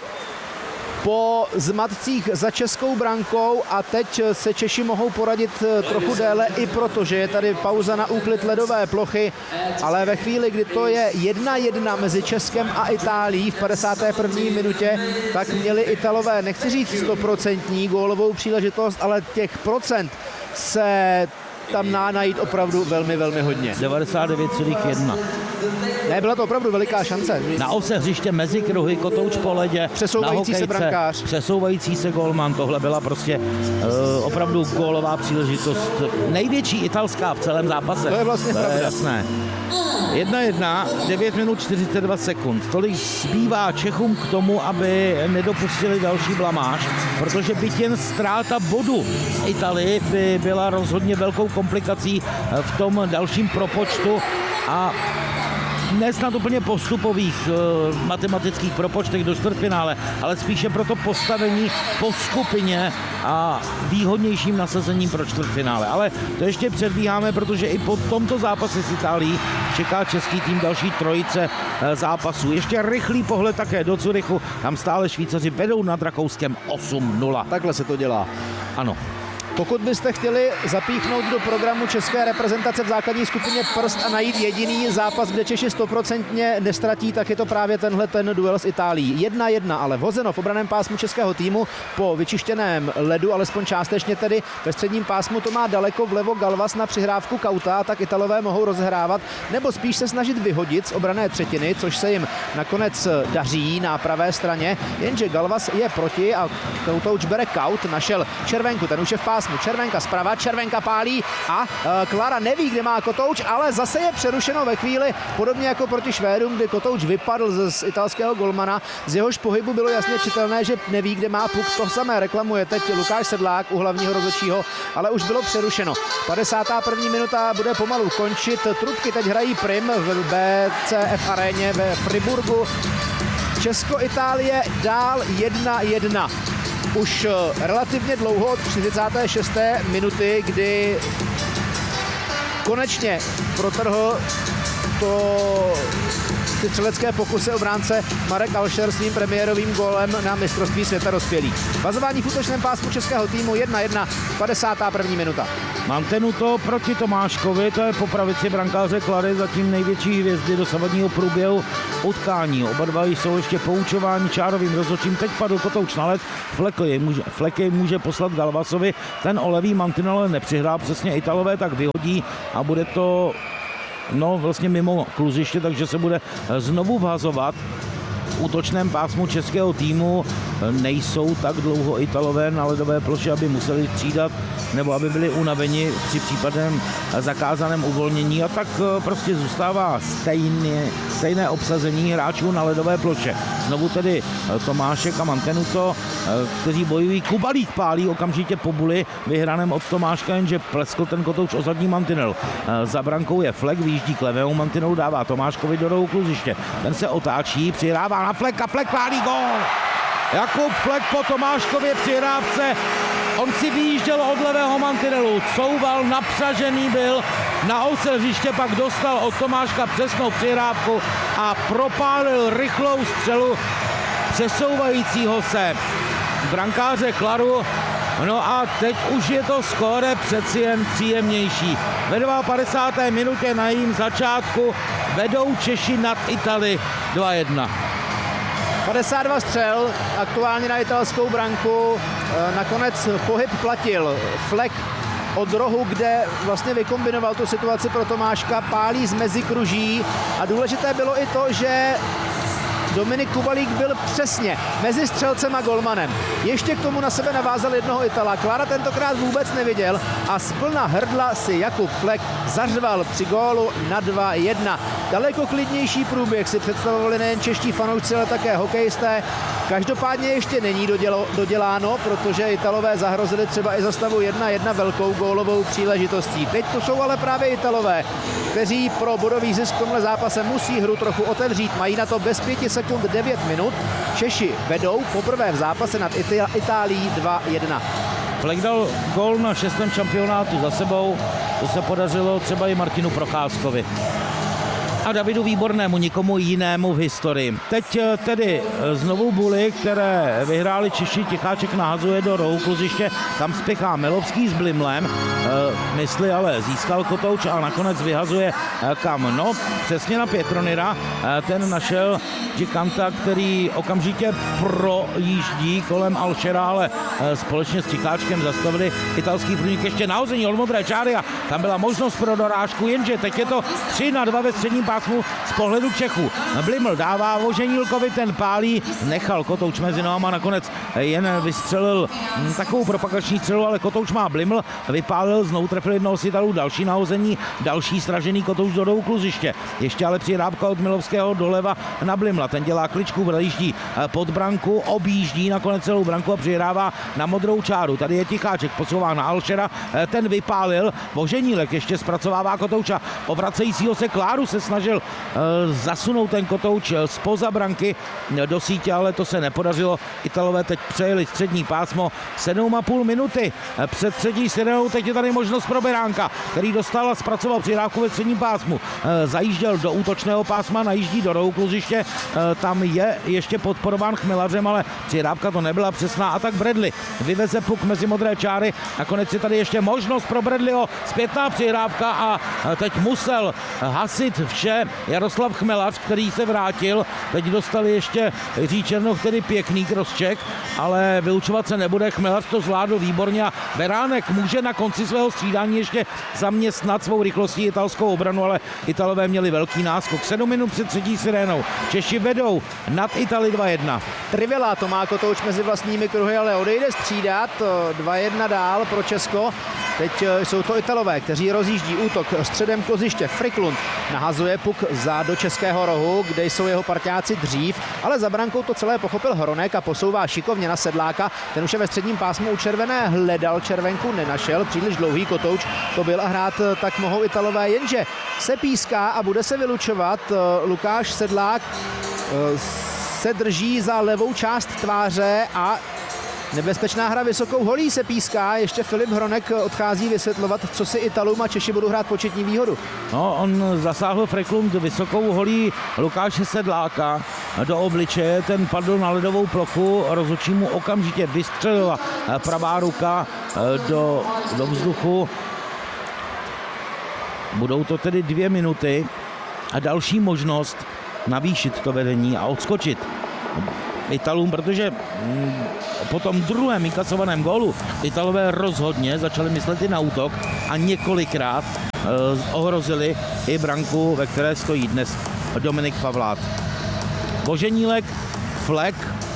po zmatcích za českou brankou a teď se Češi mohou poradit trochu déle, i protože je tady pauza na úklid ledové plochy, ale ve chvíli, kdy to je jedna jedna mezi Českem a Itálií v padesáté první minutě, tak měli Italové, nechci říct stoprocentní gólovou příležitost, ale těch procent se tam má najít opravdu velmi, velmi hodně. devadesát devět celá jedna. Ne, byla to opravdu veliká šance. Na ose hřiště mezi kruhy, Kotouč po ledě, přesouvající se brankář. Přesouvající se golman, tohle byla prostě uh, opravdu gólová příležitost. Největší italská v celém zápase. To je vlastně to je pravda. jasné. jedna jedna, devět minut čtyřicet dva sekund. Tolik zbývá Čechům k tomu, aby nedopustili další blamáž, protože byť jen ztráta bodu z Italii by byla rozhodně velkou komplikací v tom dalším propočtu a ne snad úplně postupových uh, matematických propočtech do čtvrtfinále, ale spíše pro to postavení po skupině a výhodnějším nasazením pro čtvrtfinále. Ale to ještě předbíháme, protože i po tomto zápase s Itálií čeká český tým další trojice uh, zápasů. Ještě rychlý pohled také do Curychu, tam stále Švýcaři vedou nad Rakouskem osm nula. Takhle se to dělá. Ano. Pokud byste chtěli zapíchnout do programu české reprezentace v základní skupině prst a najít jediný zápas, kde Češi stoprocentně nestratí, tak je to právě tenhle ten duel s Itálií. jedna jedna, ale vhozeno v obraném pásmu českého týmu po vyčištěném ledu, alespoň částečně tedy ve středním pásmu to má daleko vlevo Galvas na přihrávku Kauta, tak Italové mohou rozhrávat, nebo spíš se snažit vyhodit z obranné třetiny, což se jim nakonec daří na pravé straně, jenže Galvas je proti a Koutouč bere Kaut, našel Červenku, ten už je v pásmu, Červenka zprava, Červenka pálí a e, Klára neví, kde má Kotouč, ale zase je přerušeno ve chvíli, podobně jako proti Švédům, kdy Kotouč vypadl z, z italského golmana, z jehož pohybu bylo jasně čitelné, že neví, kde má puk, to samé reklamuje teď Lukáš Sedlák u hlavního rozhodčího, ale už bylo přerušeno. padesátá první minuta bude pomalu končit, trubky teď hrají prim v bé cé ef aréně ve Friburgu. Česko-Itálie dál jedna jedna. Už relativně dlouho od čtyřicáté šesté minuty, kdy konečně protrhl to ty střelecké pokusy obránce Marek Alšer svým premiérovým gólem na mistrovství světa dospělých. Vazování v útočném pásmu českého týmu jedna jedna, padesátá první minuta. Mantenuto proti Tomáškovi, to je po pravici brankáře Klary, zatím největší hvězdy dosavadního průběhu utkání. Oba dva jsou ještě poučováni čárovým rozhodčím. Teď padl Kotouč na led, Flek jej může, Flek jej může poslat Galvasovi, ten o levý mantinel ale nepřihrál přesně Italové, tak vyhodí a bude to no vlastně mimo kluziště, takže se bude znovu vhazovat. V útočném pásmu českého týmu nejsou tak dlouho Italové na ledové ploše, aby museli střídat nebo aby byli unaveni při případném zakázaném uvolnění, a tak prostě zůstává stejné, stejné obsazení hráčů na ledové ploše. Znovu tedy Tomášek a Mantenuto, kteří bojují. Kubalík pálí okamžitě po buli vyhraném od Tomáška, jenže pleskl ten Kotouč o zadní mantinel. Za brankou je Flek, vyjíždí k levému mantinelu, dává Tomáškovi do rohu kluziště. Ten se otáčí, přihrává na Fleka, Flek pálí gól! Jakub Flek po Tomáškově přihrávce, on si vyjížděl od levého mantinelu, couval, napřažený byl, na ose hřiště pak dostal od Tomáška přesnou přihrávku a propálil rychlou střelu přesouvajícího se brankáře Klaru. No a teď už je to skóre přeci jen příjemnější. Ve padesáté druhé minutě na jejím začátku vedou Češi nad Itali dva jedna. padesát dva střel, aktuálně na italskou branku, nakonec pohyb platil. Flek od rohu, kde vlastně vykombinoval tu situaci pro Tomáška, pálí z mezikruží a důležité bylo i to, že Dominik Kubalík byl přesně mezi střelcem a golmanem. Ještě k tomu na sebe navázal jednoho Itala. Klára tentokrát vůbec neviděl a z plna hrdla si Jakub Flek zařval při gólu na dva jedna. Daleko klidnější průběh si představovali nejen čeští fanoušci, ale také hokejisté. Každopádně ještě není dodělo, doděláno, protože Italové zahrozili třeba i za stavu jedna jedna velkou gólovou příležitostí. Teď to jsou ale právě Italové, kteří pro bodový zisk v tomhle zápase musí hru trochu otevřít. Mají na to bez pěti sekund devět minut. Češi vedou poprvé v zápase nad Itálií dva jedna. Flek dal gól na šestém šampionátu za sebou, to se podařilo třeba i Martinu Procházkovi a Davidu Výbornému, nikomu jinému v historii. Teď tedy znovu buly, které vyhráli Češi. Ticháček nahazuje do rohu kluziště, tam spěchá Melovský s Blimlem, e, mysli ale získal Kotouč a nakonec vyhazuje e, kam? No, přesně na Pietronira, e, ten našel Giganta, který okamžitě projíždí kolem Alšera, ale e, společně s Ticháčkem zastavili italský průnik ještě nahození od modré čáry a tam byla možnost pro dorážku, jenže teď je to tři na dva ve středním pásmu z pohledu Čechů. Bliml dává Voženílkovi, ten pálí, nechal Kotouč mezi nohama, nakonec jen vystřelil takovou propagační střelu, ale Kotouč má Bliml, vypálil, znovu trefil jednoho z Italů, další nahození, další sražený Kotouč do rohu kluziště. Ještě ale přihrávka od Milovského doleva na Blimla, ten dělá kličku, vlejíždí pod branku, objíždí nakonec celou branku a přihrává na modrou čáru. Tady je Ticháček, posouvá na Alšera, ten vypálil, Voženílek ještě zpracovává Kotouča, povracejícího se Kláru se snaží snažil zasunout ten kotouč zpoza branky do sítě, ale to se nepodařilo. Italové teď přejeli střední pásmo, sedm a půl minuty před třetí sirenou. Teď je tady možnost pro Beránka, který dostal a zpracoval přihrávku ve středním pásmu. Zajížděl do útočného pásma, najíždí do rohu kluziště, tam je ještě podporován Chmelařem, ale přihrávka to nebyla přesná. A tak Bradley vyveze puk mezi modré čáry. Nakonec je tady ještě možnost pro Bradleyho, zpětná přihrávka a teď musel hasit vše Jaroslav Chmelař, který se vrátil. Teď dostal ještě Jiří Černoch, tedy pěkný crosscheck, ale vylučovat se nebude. Chmelař to zvládl výborně a Beránek může na konci svého střídání ještě zaměstnat svou rychlostí italskou obranu, ale Italové měli velký náskok. sedm minut před třetí sirénou. Češi vedou nad Itali dva jedna. Trivela to má kotouč mezi vlastními kruhy, ale odejde střídat. dva jedna dál pro Česko. Teď jsou to Italové, kteří rozjíždí útok středem kloziště. Friklund nahazuje puk za do českého rohu, kde jsou jeho parťáci dřív, ale za brankou to celé pochopil Hronek a posouvá šikovně na Sedláka. Ten už je ve středním pásmu u červené, hledal červenku, nenašel, příliš dlouhý kotouč to byl a hrát tak mohou Italové, jenže se píská a bude se vylučovat. Lukáš Sedlák se drží za levou část tváře a nebezpečná hra vysokou holí se píská. Ještě Filip Hronek odchází vysvětlovat, co si Italům a Češi budou hrát početní výhodu. No, on zasáhl Friklund vysokou holí Lukáše Sedláka do obličeje, ten padl na ledovou plochu, rozhodčí mu okamžitě vystřelila pravá ruka do, do vzduchu. Budou to tedy dvě minuty a další možnost navýšit to vedení a odskočit Italům, protože po tom druhém inkasovaném gólu Italové rozhodně začali myslet i na útok a několikrát eh, ohrozili i branku, ve které stojí dnes Dominik Pavlát. Boženílek, Flek,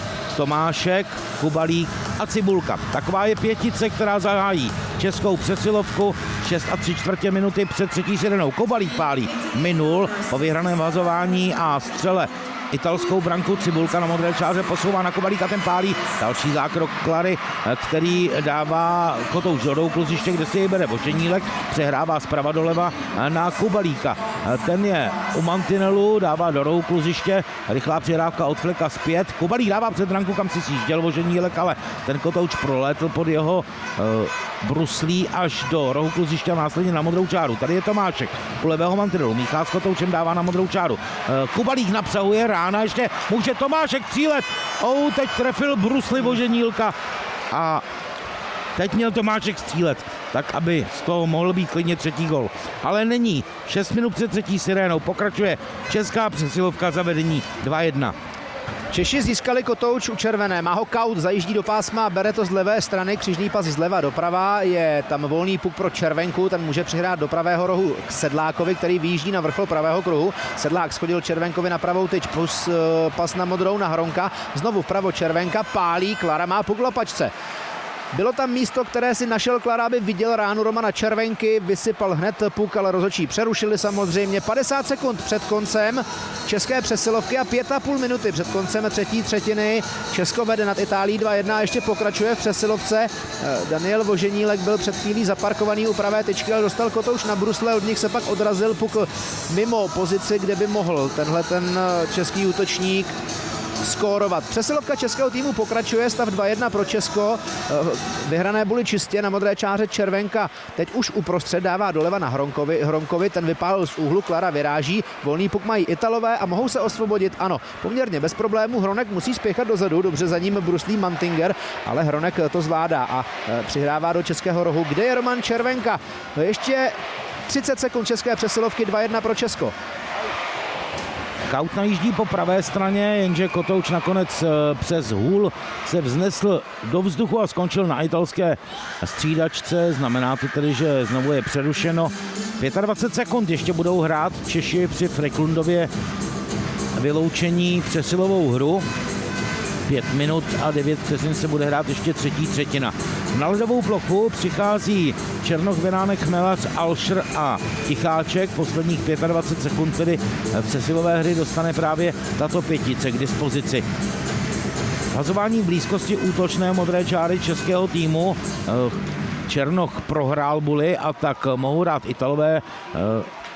Tomášek, Kubalík a Cibulka. Taková je pětice, která zahájí českou přesilovku. šest a tři čtvrtě minuty před třetí sirenou. Kubalík pálí minul po vyhraném vazování a střele italskou branku. Cibulka na modré čáře posouvá na Kubalíka, ten pálí. Další zákrok Klary, který dává kotouč do rohu kluziště, kde si jej bere Boženílek, přehrává zprava doleva na Kubalíka. Ten je u mantinelu, dává do rohu kluziště, rychlá přihrávka od Fleka zpět. Kubalík dává před branku, kam si sjížděl Boženílek, ale ten kotouč prolétl pod jeho uh, bruslí až do rohu kluziště a následně na modrou čáru. Tady je Tomášek u levého mantinelu. Míchá s kotoučem dává na modrou čáru. Uh, Kubalík napřahuje, rána ještě může Tomášek cílet. Oh, teď trefil brusli Boženílka a teď měl Tomášek střílet, tak aby z toho mohl být klidně třetí gol. Ale není. šest minut před třetí sirénou pokračuje česká přesilovka za vedení dva jedna. Češi získali kotouč u červené. Má ho Kaut, zajíždí do pásma, bere to z levé strany, křižný pas zleva doprava, je tam volný puk pro červenku, ten může přihrát do pravého rohu k Sedlákovi, který vyjíždí na vrchol pravého kruhu. Sedlák schodil červenkovi na pravou tyč, plus uh, pas na modrou na Hronka, znovu vpravo červenka, pálí, Klara má puk v lapačce. Bylo tam místo, které si našel Klara, aby viděl ránu Romana Červenky, vysypal hned puk, ale rozhodčí přerušili samozřejmě. padesát sekund před koncem české přesilovky a pět a půl minuty před koncem třetí třetiny. Česko vede nad Itálií dva jedna a ještě pokračuje v přesilovce. Daniel Voženílek byl před chvílí zaparkovaný u pravé tyčky, ale dostal kotouč na brusle, od nich se pak odrazil puk mimo pozici, kde by mohl tenhle ten český útočník skórovat. Přesilovka českého týmu pokračuje, stav dva jedna pro Česko. Vyhrané buly čistě na modré čáře Červenka. Teď už uprostřed dává doleva na Hronkovi. Hronkovi ten vypálil z úhlu, Klara vyráží. Volný puk mají Italové a mohou se osvobodit. Ano, poměrně bez problémů. Hronek musí spěchat dozadu, dobře za ním bruslí Mantinger, ale Hronek to zvládá a přihrává do českého rohu, kde je Roman Červenka. No ještě třicet sekund české přesilovky, dva jedna pro Česko. Kaut najíždí po pravé straně, jenže kotouč nakonec přes hůl se vznesl do vzduchu a skončil na italské střídačce. Znamená to tedy, že znovu je přerušeno. dvacet pět sekund ještě budou hrát Češi při Friklundově vyloučení přesilovou hru. pět minut a devět vteřin se bude hrát ještě třetí třetina. Na ledovou plochu přichází Černoch, Beránek, Chmelař, Alšr a Ticháček. Posledních dvacet pět sekund tedy přesilové hry dostane právě tato pětice k dispozici. Hazování v blízkosti útočné modré čáry českého týmu. Černoch prohrál buly a tak mohou hrát Italové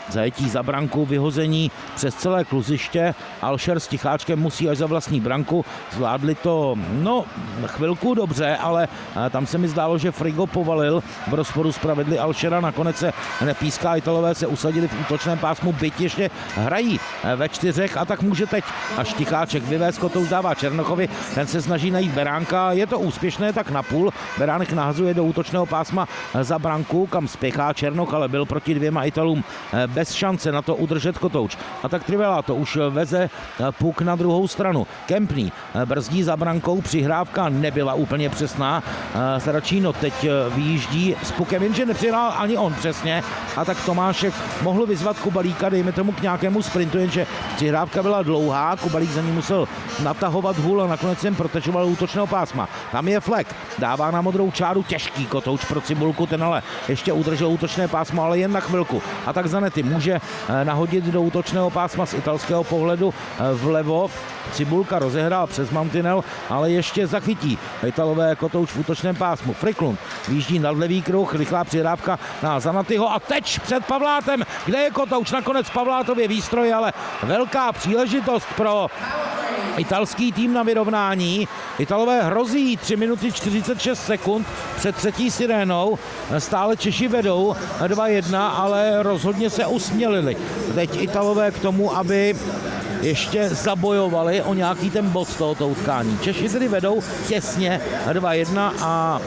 zajetí za branku, vyhození přes celé kluziště. Alšer s Ticháčkem musí až za vlastní branku. Zvládli to, no, chvilku dobře, ale tam se mi zdálo, že Frigo povalil v rozporu s pravidly Alšera. Nakonec se nepíská, Italové se usadili v útočném pásmu, byť ještě hrají ve čtyřech a tak může teď až Ticháček vyvést, Kotouč dává Černochovi, ten se snaží najít Beránka, je to úspěšné tak napůl. Beránek nahazuje do útočného pásma za branku, kam spěchá Černoch, ale byl proti dvěma Italům bez šance na to udržet Kotouč. A tak Trivela to už veze puk na druhou stranu. Kempný brzdí za brankou, přihrávka nebyla úplně přesná. Saracino teď vyjíždí s pukem, jenže nepřihrál ani on přesně. A tak Tomášek mohl vyzvat Kubalíka, dejme tomu k nějakému sprintu, jenže přihrávka byla dlouhá, Kubalík za ní musel natahovat hůl a nakonec jen protečoval útočného pásma. Tam je Flek, dává na modrou čáru, těžký Kotouč pro Cibulku, ten ale ještě udržel útočné pásmo, ale jen na chvilku. A tak Zanetti může nahodit do útočného pásma z italského pohledu vlevo. Cibulka rozehrál přes mantinel, ale ještě zachytí Italové Kotouč v útočném pásmu. Friklund výjíždí nad levý kruh, rychlá přihrávka na Zanettiho a teď před Pavlátem, kde je Kotouč, nakonec Pavlátově výstroj, ale velká příležitost pro italský tým na vyrovnání. Italové hrozí tři minuty čtyřicet šest sekund před třetí sirénou. Stále Češi vedou dva jedna, ale rozhodně se usmělili. Teď Italové k tomu, aby ještě zabojovali o nějaký ten bod z tohoto utkání. Češi tedy vedou těsně dva jedna a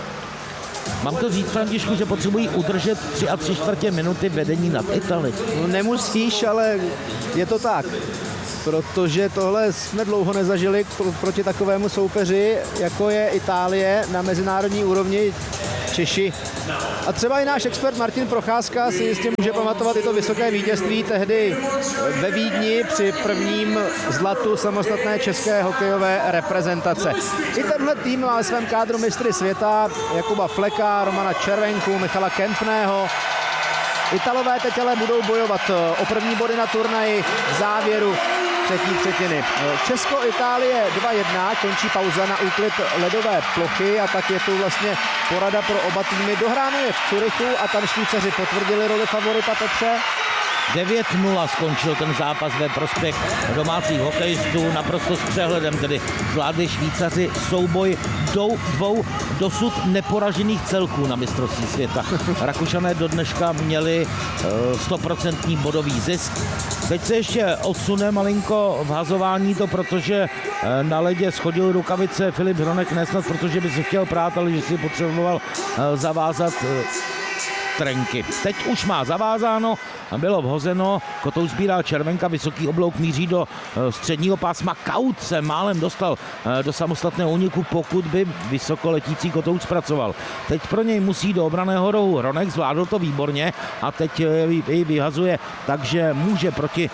mám to říct, Františku, že potřebují udržet tři a tři čtvrtě minuty vedení nad Itali. No, nemusíš, ale je to tak. Protože tohle jsme dlouho nezažili proti takovému soupeři, jako je Itálie na mezinárodní úrovni. Češi. A třeba i náš expert Martin Procházka si jistě může pamatovat i to vysoké vítězství tehdy ve Vídni při prvním zlatu samostatné české hokejové reprezentace. I tenhle tým má ve svém kádru mistry světa Jakuba Fleka, Romana Červenku, Michala Kempného. Italové teď ale budou bojovat o první body na turnaji v závěru třetí třetiny. Česko-Itálie dva jedna, končí pauza na úklid ledové plochy a tak je tu vlastně porada pro oba týmy. Dohráno je v Curychu a tam Švýcaři potvrdili roli favorita, Petře. devět nula skončil ten zápas ve prospěch domácích hokejistů, naprosto s přehledem, tedy zvládli Švýcaři souboj do dvou dosud neporažených celků na mistrovství světa. Rakušané do dneška měli stoprocentní bodový zisk. Teď se ještě odsune malinko v hazování to, protože na ledě schodil rukavice Filip Hronek, nesnad protože by se chtěl prát, ale že si potřeboval zavázat trenky. Teď už má zavázáno a bylo vhozeno. Kotouč sbírá Červenka, vysoký oblouk míří do středního pásma. Kaut se málem dostal do samostatného úniku, pokud by vysoko letící Kotouč zpracoval. Teď pro něj musí do obraného rohu. Hronek zvládl to výborně a teď jej vyhazuje, takže může proti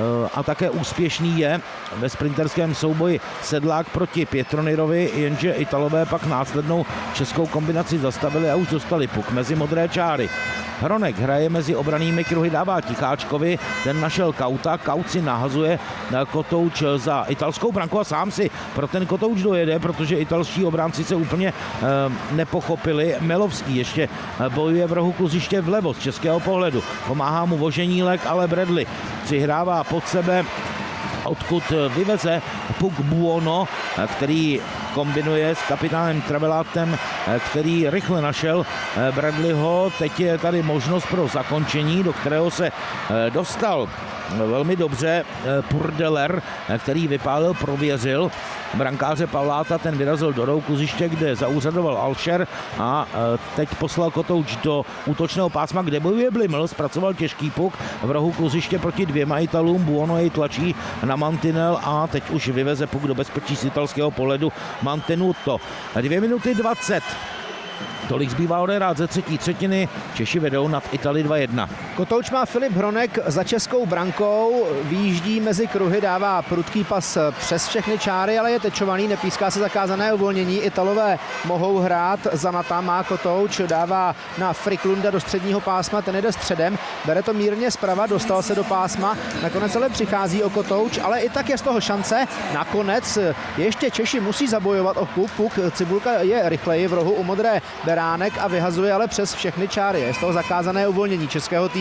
a také úspěšný je ve sprinterském souboji Sedlák proti Pietronirovi, jenže Italové pak následnou českou kombinaci zastavili a už dostali puk mezi modré čáry. Hronek hraje mezi obranými kruhy, dává Ticháčkovi, ten našel Kauta, Kaut si nahazuje Kotouč za italskou branku a sám si pro ten Kotouč dojede, protože italští obránci se úplně e, nepochopili. Melovský ještě bojuje v rohu kluziště vlevo z českého pohledu, pomáhá mu Voženílek, ale Bradley přihrává pod sebe, odkud vyveze puk Buono, který kombinuje s kapitánem Travelátem, který rychle našel Bradleyho. Teď je tady možnost pro zakončení, do kterého se dostal velmi dobře Purdeler, který vypálil, prověřil brankáře Pavláta, ten vyrazil do rohu kluziště, kde zaúřadoval Alšer a teď poslal Kotouč do útočného pásma, kde bojuje Bliml, zpracoval těžký puk v rohu kluziště proti dvěma Italům, Buono jej tlačí na mantinel a teď už vyveze puk do bezpečí z italského pohledu Mantenuto. dvě minuty dvacet. Tolik zbývá odehrát ze třetí třetiny, Češi vedou nad Itali dva jedna. Kotouč má Filip Hronek za českou brankou, výjíždí mezi kruhy, dává prudký pas přes všechny čáry, ale je tečovaný, nepíská se zakázané uvolnění. Italové mohou hrát, Zanata má Kotouč, dává na Friklunda do středního pásma, ten jde středem, bere to mírně zprava, dostal se do pásma, nakonec ale přichází o Kotouč, ale i tak je z toho šance. Nakonec ještě Češi musí zabojovat o puk, puk Cibulka je rychleji v rohu u modré Beránek a vyhazuje ale přes všechny čáry. Je z toho zakázané uvolnění českého týmu.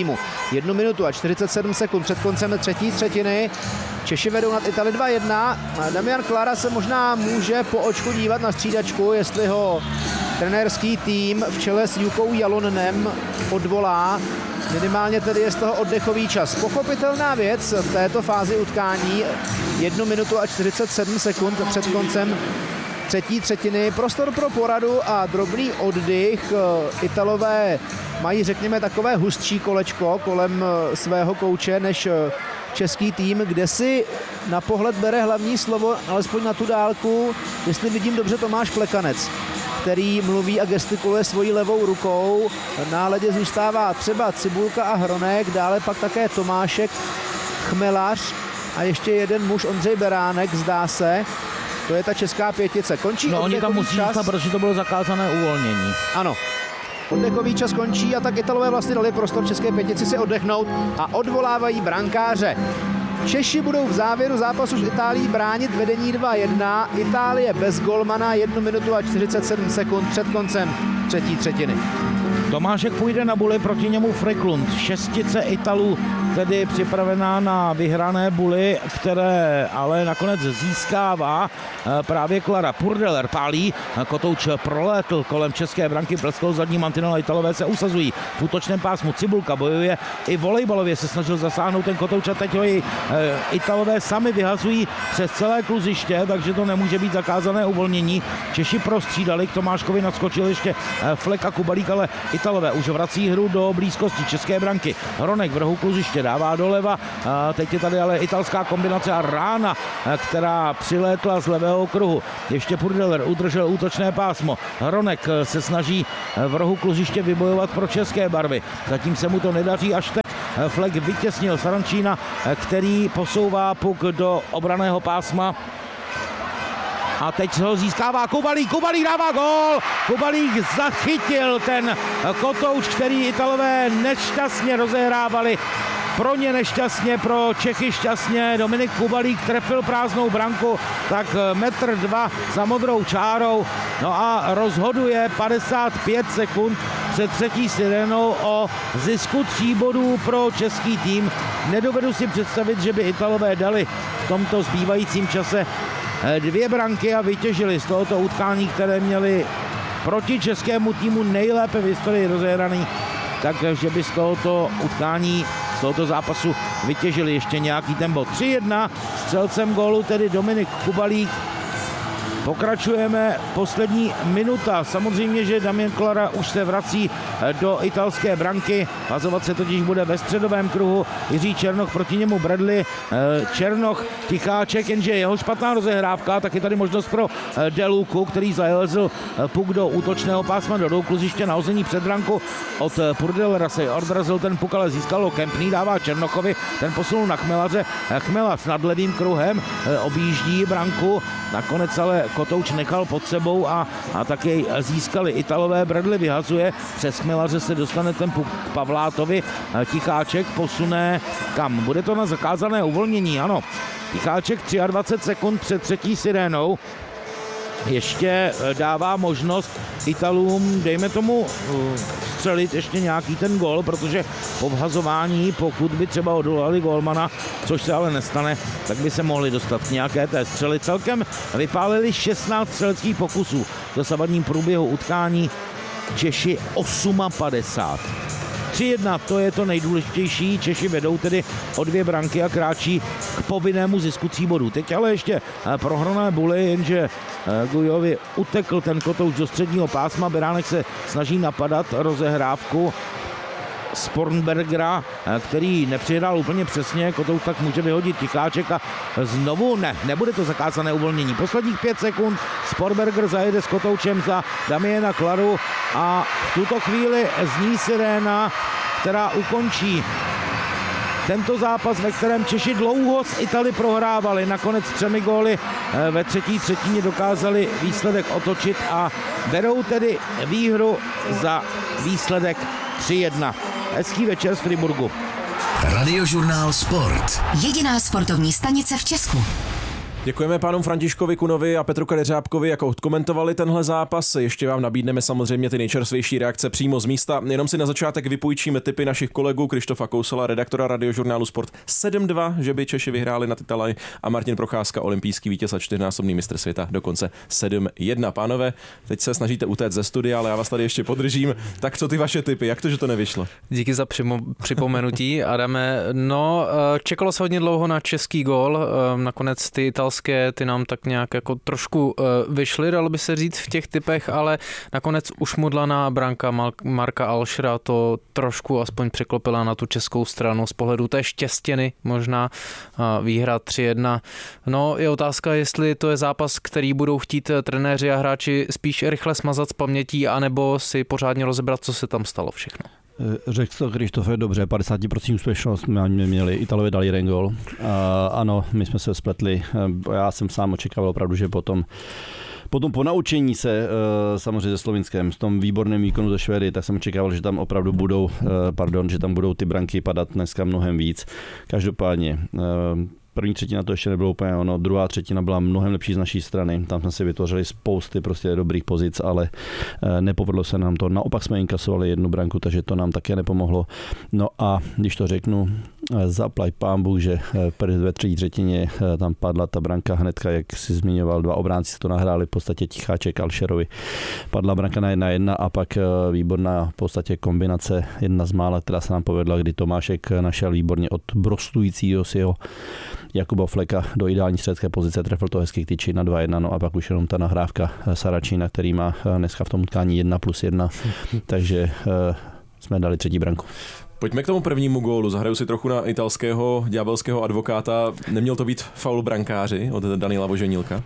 týmu. Jednu minutu a čtyřicet sedm sekund před koncem třetí třetiny. Češi vedou nad Italy dva jedna. Damian Klára se možná může po očku dívat na střídačku, jestli ho trenérský tým v čele s Jukou Jalonenem odvolá. Minimálně tedy je z toho oddechový čas. Pochopitelná věc v této fázi utkání. Jednu minutu a čtyřicet sedm sekund před koncem třetí třetiny. Prostor pro poradu a drobný oddych. Italové mají, řekněme, takové hustší kolečko kolem svého kouče než český tým, kde si na pohled bere hlavní slovo, alespoň na tu dálku, jestli vidím dobře, Tomáš Plekanec, který mluví a gestikuluje svojí levou rukou. Na ledě zůstává třeba Cibulka a Hronek, dále pak také Tomášek, Chmelař a ještě jeden muž, Ondřej Beránek, zdá se. To je ta česká pětice. Končí no, oni tam musí čas. Zůstat, protože to bylo zakázané uvolnění. Ano. Oddechový čas končí a tak Italové vlastně dali prostor české pětici si oddechnout a odvolávají brankáře. Češi budou v závěru zápasu s Itálií bránit vedení dva jedna. Itálie bez golmana jednu minutu a čtyřicet sedm sekund před koncem třetí třetiny. Tomášek půjde na buly, proti němu Freklund. Šestice Italů tedy připravená na vyhrané buly, které ale nakonec získává právě Klara. Purdeler pálí, kotouč prolétl kolem české branky, pleskl zadní mantinel, Italové se usazují v útočném pásmu. Cibulka bojuje i volejbalově, se snažil zasáhnout ten kotouč a teď ho i Italové sami vyhazují přes celé kluziště, takže to nemůže být zakázané uvolnění. Češi prostřídali, k Tomáškovi naskočil ještě Flek a Kubalík, ale Italové už vrací hru do blízkosti české branky. Hronek v rohu kluziště dává doleva, teď je tady ale italská kombinace a rána, která přilétla z levého kruhu. Ještě Purdeler udržel útočné pásmo. Hronek se snaží v rohu kluziště vybojovat pro české barvy. Zatím se mu to nedaří, až teď Flek vytěsnil Sarančína, který posouvá puk do obranného pásma. A teď ho získává Kubalík, Kubalík dává gól, Kubalík zachytil ten kotouč, který Italové nešťastně rozehrávali. Pro ně nešťastně, pro Čechy šťastně. Dominik Kubalík trefil prázdnou branku, tak metr dva za modrou čárou. No a rozhoduje padesát pět sekund před třetí sirénou o zisku tří bodů pro český tým. Nedovedu si představit, že by Italové dali v tomto zbývajícím čase dvě branky a vytěžili z tohoto utkání, které měli proti českému týmu nejlépe v historii rozehraný, takže by z tohoto utkání, z tohoto zápasu vytěžili ještě nějaký ten bod. tři jedna, střelcem gólu tedy Dominik Kubalík. Pokračujeme, poslední minuta. Samozřejmě, že Damian Klára už se vrací do italské branky. Hazovat se totiž bude ve středovém kruhu. Jiří Černoch, proti němu Bradley. Černoch, Ticháček, jenže jeho špatná rozehrávka. Tak je tady možnost pro Deluku, který zalezl puk do útočného pásma, do kluziště na hození před branku. Od Purdelera se odrazil ten puk, ale získal ho Kempný, dává Černochovi, ten posunul na Chmelaře. Chmelař nad levým kruhem objíždí branku. Nakonec ale kotouč nechal pod sebou a, a taky získali Italové. Bradley vyhazuje, přes Chmelaře se dostane ten puk k Pavlátovi. Ticháček posune kam? Bude to na zakázané uvolnění, ano. Ticháček dvacet tři sekund před třetí sirénou. Ještě dává možnost Italům, dejme tomu, střelit ještě nějaký ten gól, protože po vhazování, pokud by třeba odolali gólmana, což se ale nestane, tak by se mohli dostat k nějaké té střely. Celkem vypálili šestnáct střeleckých pokusů v dosavadním průběhu utkání, Češi padesát osm. tři jedna, to je to nejdůležitější. Češi vedou tedy o dvě branky a kráčí k povinnému zisku tří bodů. Teď ale ještě prohrané buly, jenže Gujovi utekl ten kotouč do středního pásma. Beránek se snaží napadat rozehrávku Spornbergera, který nepřihrál úplně přesně, kotouč tak může vyhodit Ticháček a znovu ne, nebude to zakázané uvolnění. Posledních pět sekund Spornberger zajede s kotoučem za Damiana Klaru a v tuto chvíli zní siréna, která ukončí tento zápas, ve kterém Češi dlouho s Italy prohrávali. Nakonec třemi góly ve třetí třetině dokázali výsledek otočit a berou tedy výhru za výsledek tři jedna. Hezký večer z Friburgu. Radiožurnál Sport. Jediná sportovní stanice v Česku. Děkujeme pánům Františkovi Kunovi a Petru Kadeřábkovi, jak odkomentovali tenhle zápas. Ještě vám nabídneme samozřejmě ty nejčerstvější reakce přímo z místa. Jenom si na začátek vypůjčíme tipy našich kolegů Krištofa Kousala, redaktora radiožurnálu Sport sedm dva, že by Češi vyhráli nad Italii, a Martin Procházka, olympijský vítěz a čtyřnásobný mistr světa, dokonce sedm jedna. Pánové, teď se snažíte utéct ze studia, ale já vás tady ještě podržím. Tak co ty vaše tipy? Jak to, že to nevyšlo? Díky za přimo- připomenutí, Adame. No, čekalo se hodně dlouho na český gól. Nakonec ty italské, ty nám tak nějak jako trošku vyšly, dalo by se říct v těch typech, ale nakonec už modlaná branka Marka Alšera to trošku aspoň překlopila na tu českou stranu z pohledu té štěstěny, možná výhra tři jedna. No, je otázka, jestli to je zápas, který budou chtít trenéři a hráči spíš rychle smazat z pamětí, anebo si pořádně rozebrat, co se tam stalo všechno. Řekl to Krištofe dobře, padesát procent úspěšnost jsme měli, Italové dali jeden gól. Uh, ano, my jsme se spletli, uh, já jsem sám očekával opravdu, že potom Potom po naučení se uh, samozřejmě se Slovinskem, s tom výborném výkonu ze Švédy, tak jsem očekával, že tam opravdu budou, uh, pardon, že tam budou ty branky padat dneska mnohem víc. Každopádně uh, první třetina to ještě nebylo úplně ono, druhá třetina byla mnohem lepší z naší strany. Tam jsme si vytvořili spousty prostě dobrých pozic, ale nepovedlo se nám to. Naopak jsme inkasovali jednu branku, takže to nám také nepomohlo. No a když to řeknu, zaplať pán Bůh, že ve třetí třetině tam padla ta branka hnedka, jak si zmiňoval, dva obránci to nahráli, v podstatě Ticháček Alšerovi. Padla branka na jedna jedna a pak výborná v podstatě kombinace, jedna z mála, která se nám povedla, kdy Tomášek našel výborně od brostujícího si ho Jakuba Fleka do ideální středské pozice, trefil to hezky k tyči na dva jedna, no a pak už jenom ta nahrávka Saračína, který má dneska v tom utkání jedna plus jedna, takže uh, jsme dali třetí branku. Pojďme k tomu prvnímu gólu. Zahraju si trochu na italského ďábelského advokáta. Neměl to být faul brankáři od Daniela Voženílka?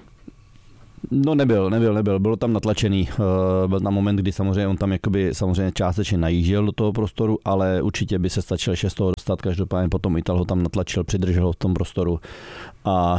No nebyl, nebyl, nebyl. Bylo tam natlačený. Byl tam moment, kdy samozřejmě on tam jakoby samozřejmě částečně najížděl do toho prostoru, ale určitě by se stačil ještě z toho dostat. Každopádně potom Ital ho tam natlačil, přidržel ho v tom prostoru a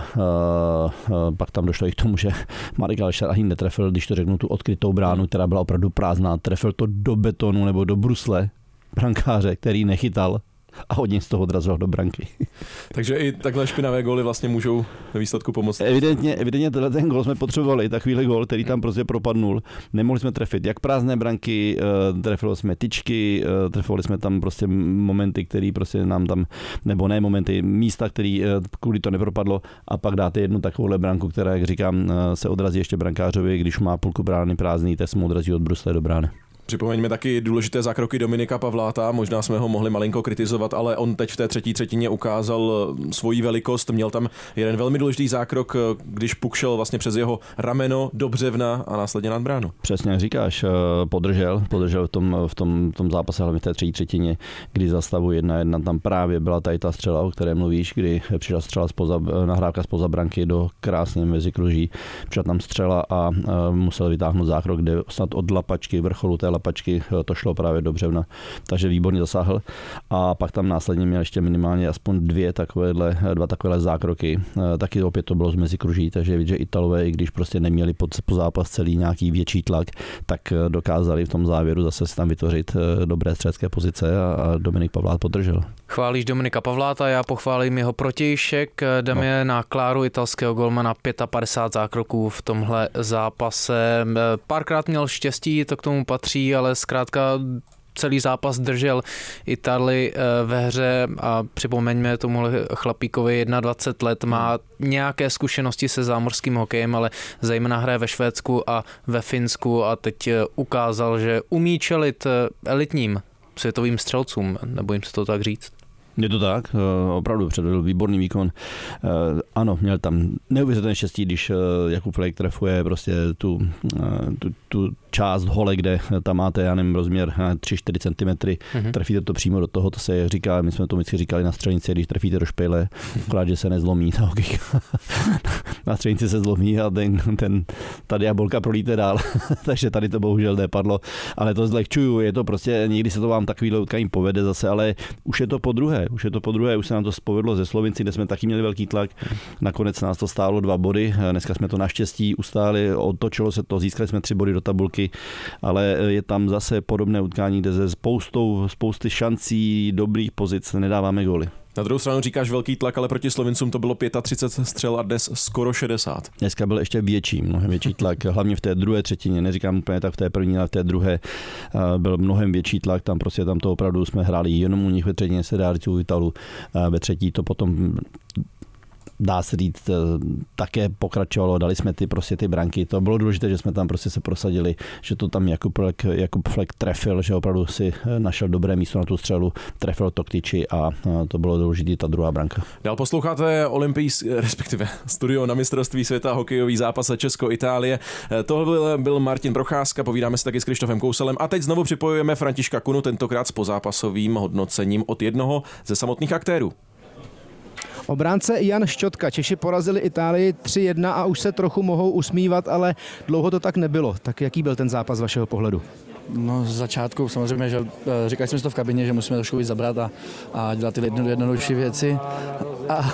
uh, pak tam došlo i k tomu, že Marek Alšer ani netrefil, když to řeknu, tu odkrytou bránu, která byla opravdu prázdná. Trefil to do betonu nebo do brusle brankáře, který nechytal. A hodně z toho odrazil do branky. Takže i takhle špinavé góly vlastně můžou ve výsledku pomoct. Evidentně, evidentně tenhle ten gól jsme potřebovali, takovýhle gól, který tam prostě propadnul. Nemohli jsme trefit jak prázdné branky, trefili jsme tyčky, trefili jsme tam prostě momenty, které prostě nám tam, nebo ne momenty, místa, který kvůli to nepropadlo, a pak dáte jednu takovouhle branku, která, jak říkám, se odrazí ještě brankářovi, když má půlku brány prázdný, tak se mu odrazí od brusle do brány. Připomeňme taky důležité zákroky Dominika Pavláta, možná jsme ho mohli malinko kritizovat, ale on teď v té třetí třetině ukázal svoji velikost, měl tam jeden velmi důležitý zákrok, když puk šel vlastně přes jeho rameno do břevna a následně nad bránu. Přesně jak říkáš, podržel, podržel v tom, v tom, v tom zápase, hlavně v té třetí třetině, kdy za stavu jedna jedna tam právě byla tady ta střela, o které mluvíš, kdy přišla střela spoza, nahrávka spoza branky do krásně mezikruží, přišla tam střela a musel vytáhnout zákrok, kde snad od lapačky, vrcholu té lapačky to šlo právě do břevna, takže výborně zasáhl a pak tam následně měl ještě minimálně aspoň dvě takovéhle, dva takovéhle zákroky, taky opět to bylo z mezikruží, takže vidět, že Italové, i když prostě neměli po, po zápas celý nějaký větší tlak, tak dokázali v tom závěru zase si tam vytvořit dobré středské pozice a, a Dominik Pavlát podržel. Chválíš Dominika Pavláta, já pochválím jeho protějšek, jdeme no. na Kláru, italského golmana, padesát pět zákroků v tomhle zápase. Párkrát měl štěstí, to k tomu patří, ale zkrátka celý zápas držel Itálii ve hře a připomeňme tomuhle chlapíkovi dvacet jedna let, má nějaké zkušenosti se zámořským hokejem, ale zejména hraje ve Švédsku a ve Finsku a teď ukázal, že umí čelit elitním světovým střelcům, nebojím se to tak říct. Je to tak, opravdu předvedl výborný výkon. Ano, měl tam neuvěřitelné štěstí, když Jakub Flek trefuje prostě tu, tu, tu část hole, kde tam máte, já nevím, rozměr tři čtyři centimetry, mm-hmm. trefíte to přímo do toho, to se říká, my jsme to vždycky říkali na střelnici, když trefíte do špejle, akorát, že se nezlomí ta hokejka. Na střelnici se zlomí a ten, ten, ta diabolka prolíte dál, takže tady to bohužel nepadlo, ale to zlehčuju, je to prostě, někdy se to vám takovýhle utkání povede zase, ale už je to po druhé, už je to po druhé, už se nám to povedlo ze Slovinci, kde jsme taky měli velký tlak, nakonec nás to stálo dva body, dneska jsme to naštěstí ustáli, otočilo se to, získali jsme tři body do tabulky, ale je tam zase podobné utkání, kde ze spoustou, spousty šancí, dobrých pozic nedáváme góly. Na druhou stranu říkáš velký tlak, ale proti Slovincům to bylo třicet pět střel a dnes skoro šedesát. Dneska byl ještě větší, mnohem větší tlak, hlavně v té druhé třetině, neříkám úplně tak v té první, ale v té druhé byl mnohem větší tlak, tam prostě tam to opravdu jsme hráli jenom u nich, ve třetině se dá říct u Italů, ve třetí to potom dá se říct, také pokračovalo, dali jsme ty prostě ty branky. To bylo důležité, že jsme tam prostě se prosadili, že to tam Jakub Flek, Jakub Flek trefil, že opravdu si našel dobré místo na tu střelu, trefil Toktiči a to bylo důležité, ta druhá branka. Dál posloucháte olympijský, respektive studio na mistrovství světa, hokejový zápas Česko-Itálie. Tohle byl, byl Martin Procházka, povídáme si taky s Krištofem Kouselem a teď znovu připojujeme Františka Kunu, tentokrát s pozápasovým hodnocením od jednoho ze samotných aktérů. Obránce Jan Šťotka. Češi porazili Itálii tři jedna a už se trochu mohou usmívat, ale dlouho to tak nebylo. Tak jaký byl ten zápas z vašeho pohledu? No z začátku samozřejmě, že říkali jsme si to v kabině, že musíme trošku víc zabrat a, a dělat ty jedno, jednodušší věci. A,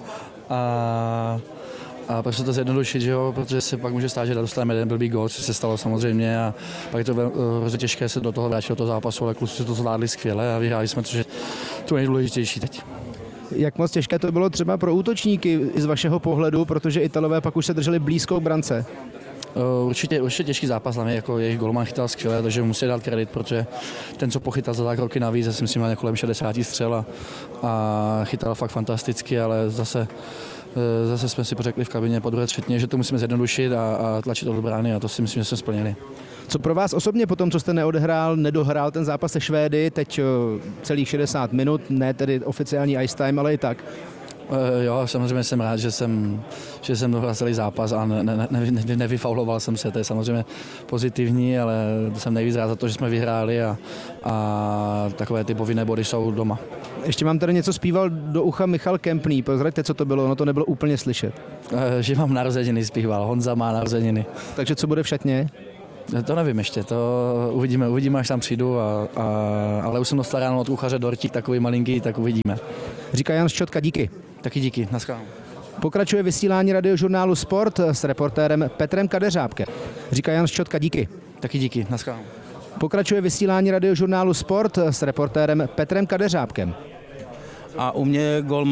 a, a prostě to zjednodušit, že jo, protože se pak může stát, že dostaneme jeden blbý gól, co se stalo samozřejmě a pak je to hrozně těžké se do toho vrátit do toho zápasu, ale kluci to zvládli skvěle a vyhráli jsme, což je to nejdůležitější teď. Jak moc těžké to bylo třeba pro útočníky z vašeho pohledu, protože Italové pak už se drželi blízko k brance? Určitě, určitě těžký zápas, hlavně jako jejich golman chytal skvěle, takže musí dát kredit, protože ten, co pochytal za tak roky navíc, já si myslím, že kolem šedesát střel a, a chytal fakt fantasticky, ale zase Zase jsme si pořekli v kabině po druhé třetině, že to musíme zjednodušit a, a tlačit do brány a to si myslím, že jsme splnili. Co pro vás osobně po tom, co jste neodehrál, nedohrál ten zápas se Švédy, teď celých šedesát minut, ne tedy oficiální ice time, ale i tak? E, jo, samozřejmě jsem rád, že jsem, že jsem dohrál celý zápas a ne, ne, ne, ne, nevyfauloval jsem se, to je samozřejmě pozitivní, ale jsem nejvíc rád za to, že jsme vyhráli a, a takové ty povinné body jsou doma. Ještě mám tady něco zpíval do ucha Michal Kempný, prozraďte, co to bylo, no to nebylo úplně slyšet. E, že mám narozeniny zpíval, Honza má narozeniny. Takže co bude v šatně? To nevím ještě, to uvidíme, uvidíme, až tam přijdu, a, a, ale už jsem dostal ráno od kuchaře dortík takový malinký, tak uvidíme. Říká Jan Šťotka, díky. Taky díky, naschledanou. Pokračuje vysílání radiožurnálu Sport s reportérem Petrem Kadeřábkem. Říká Jan Šťotka, díky. Taky díky, naschledanou. Pokračuje vysílání radiožurnálu Sport s reportérem Petrem Kadeřábkem. A u mě golman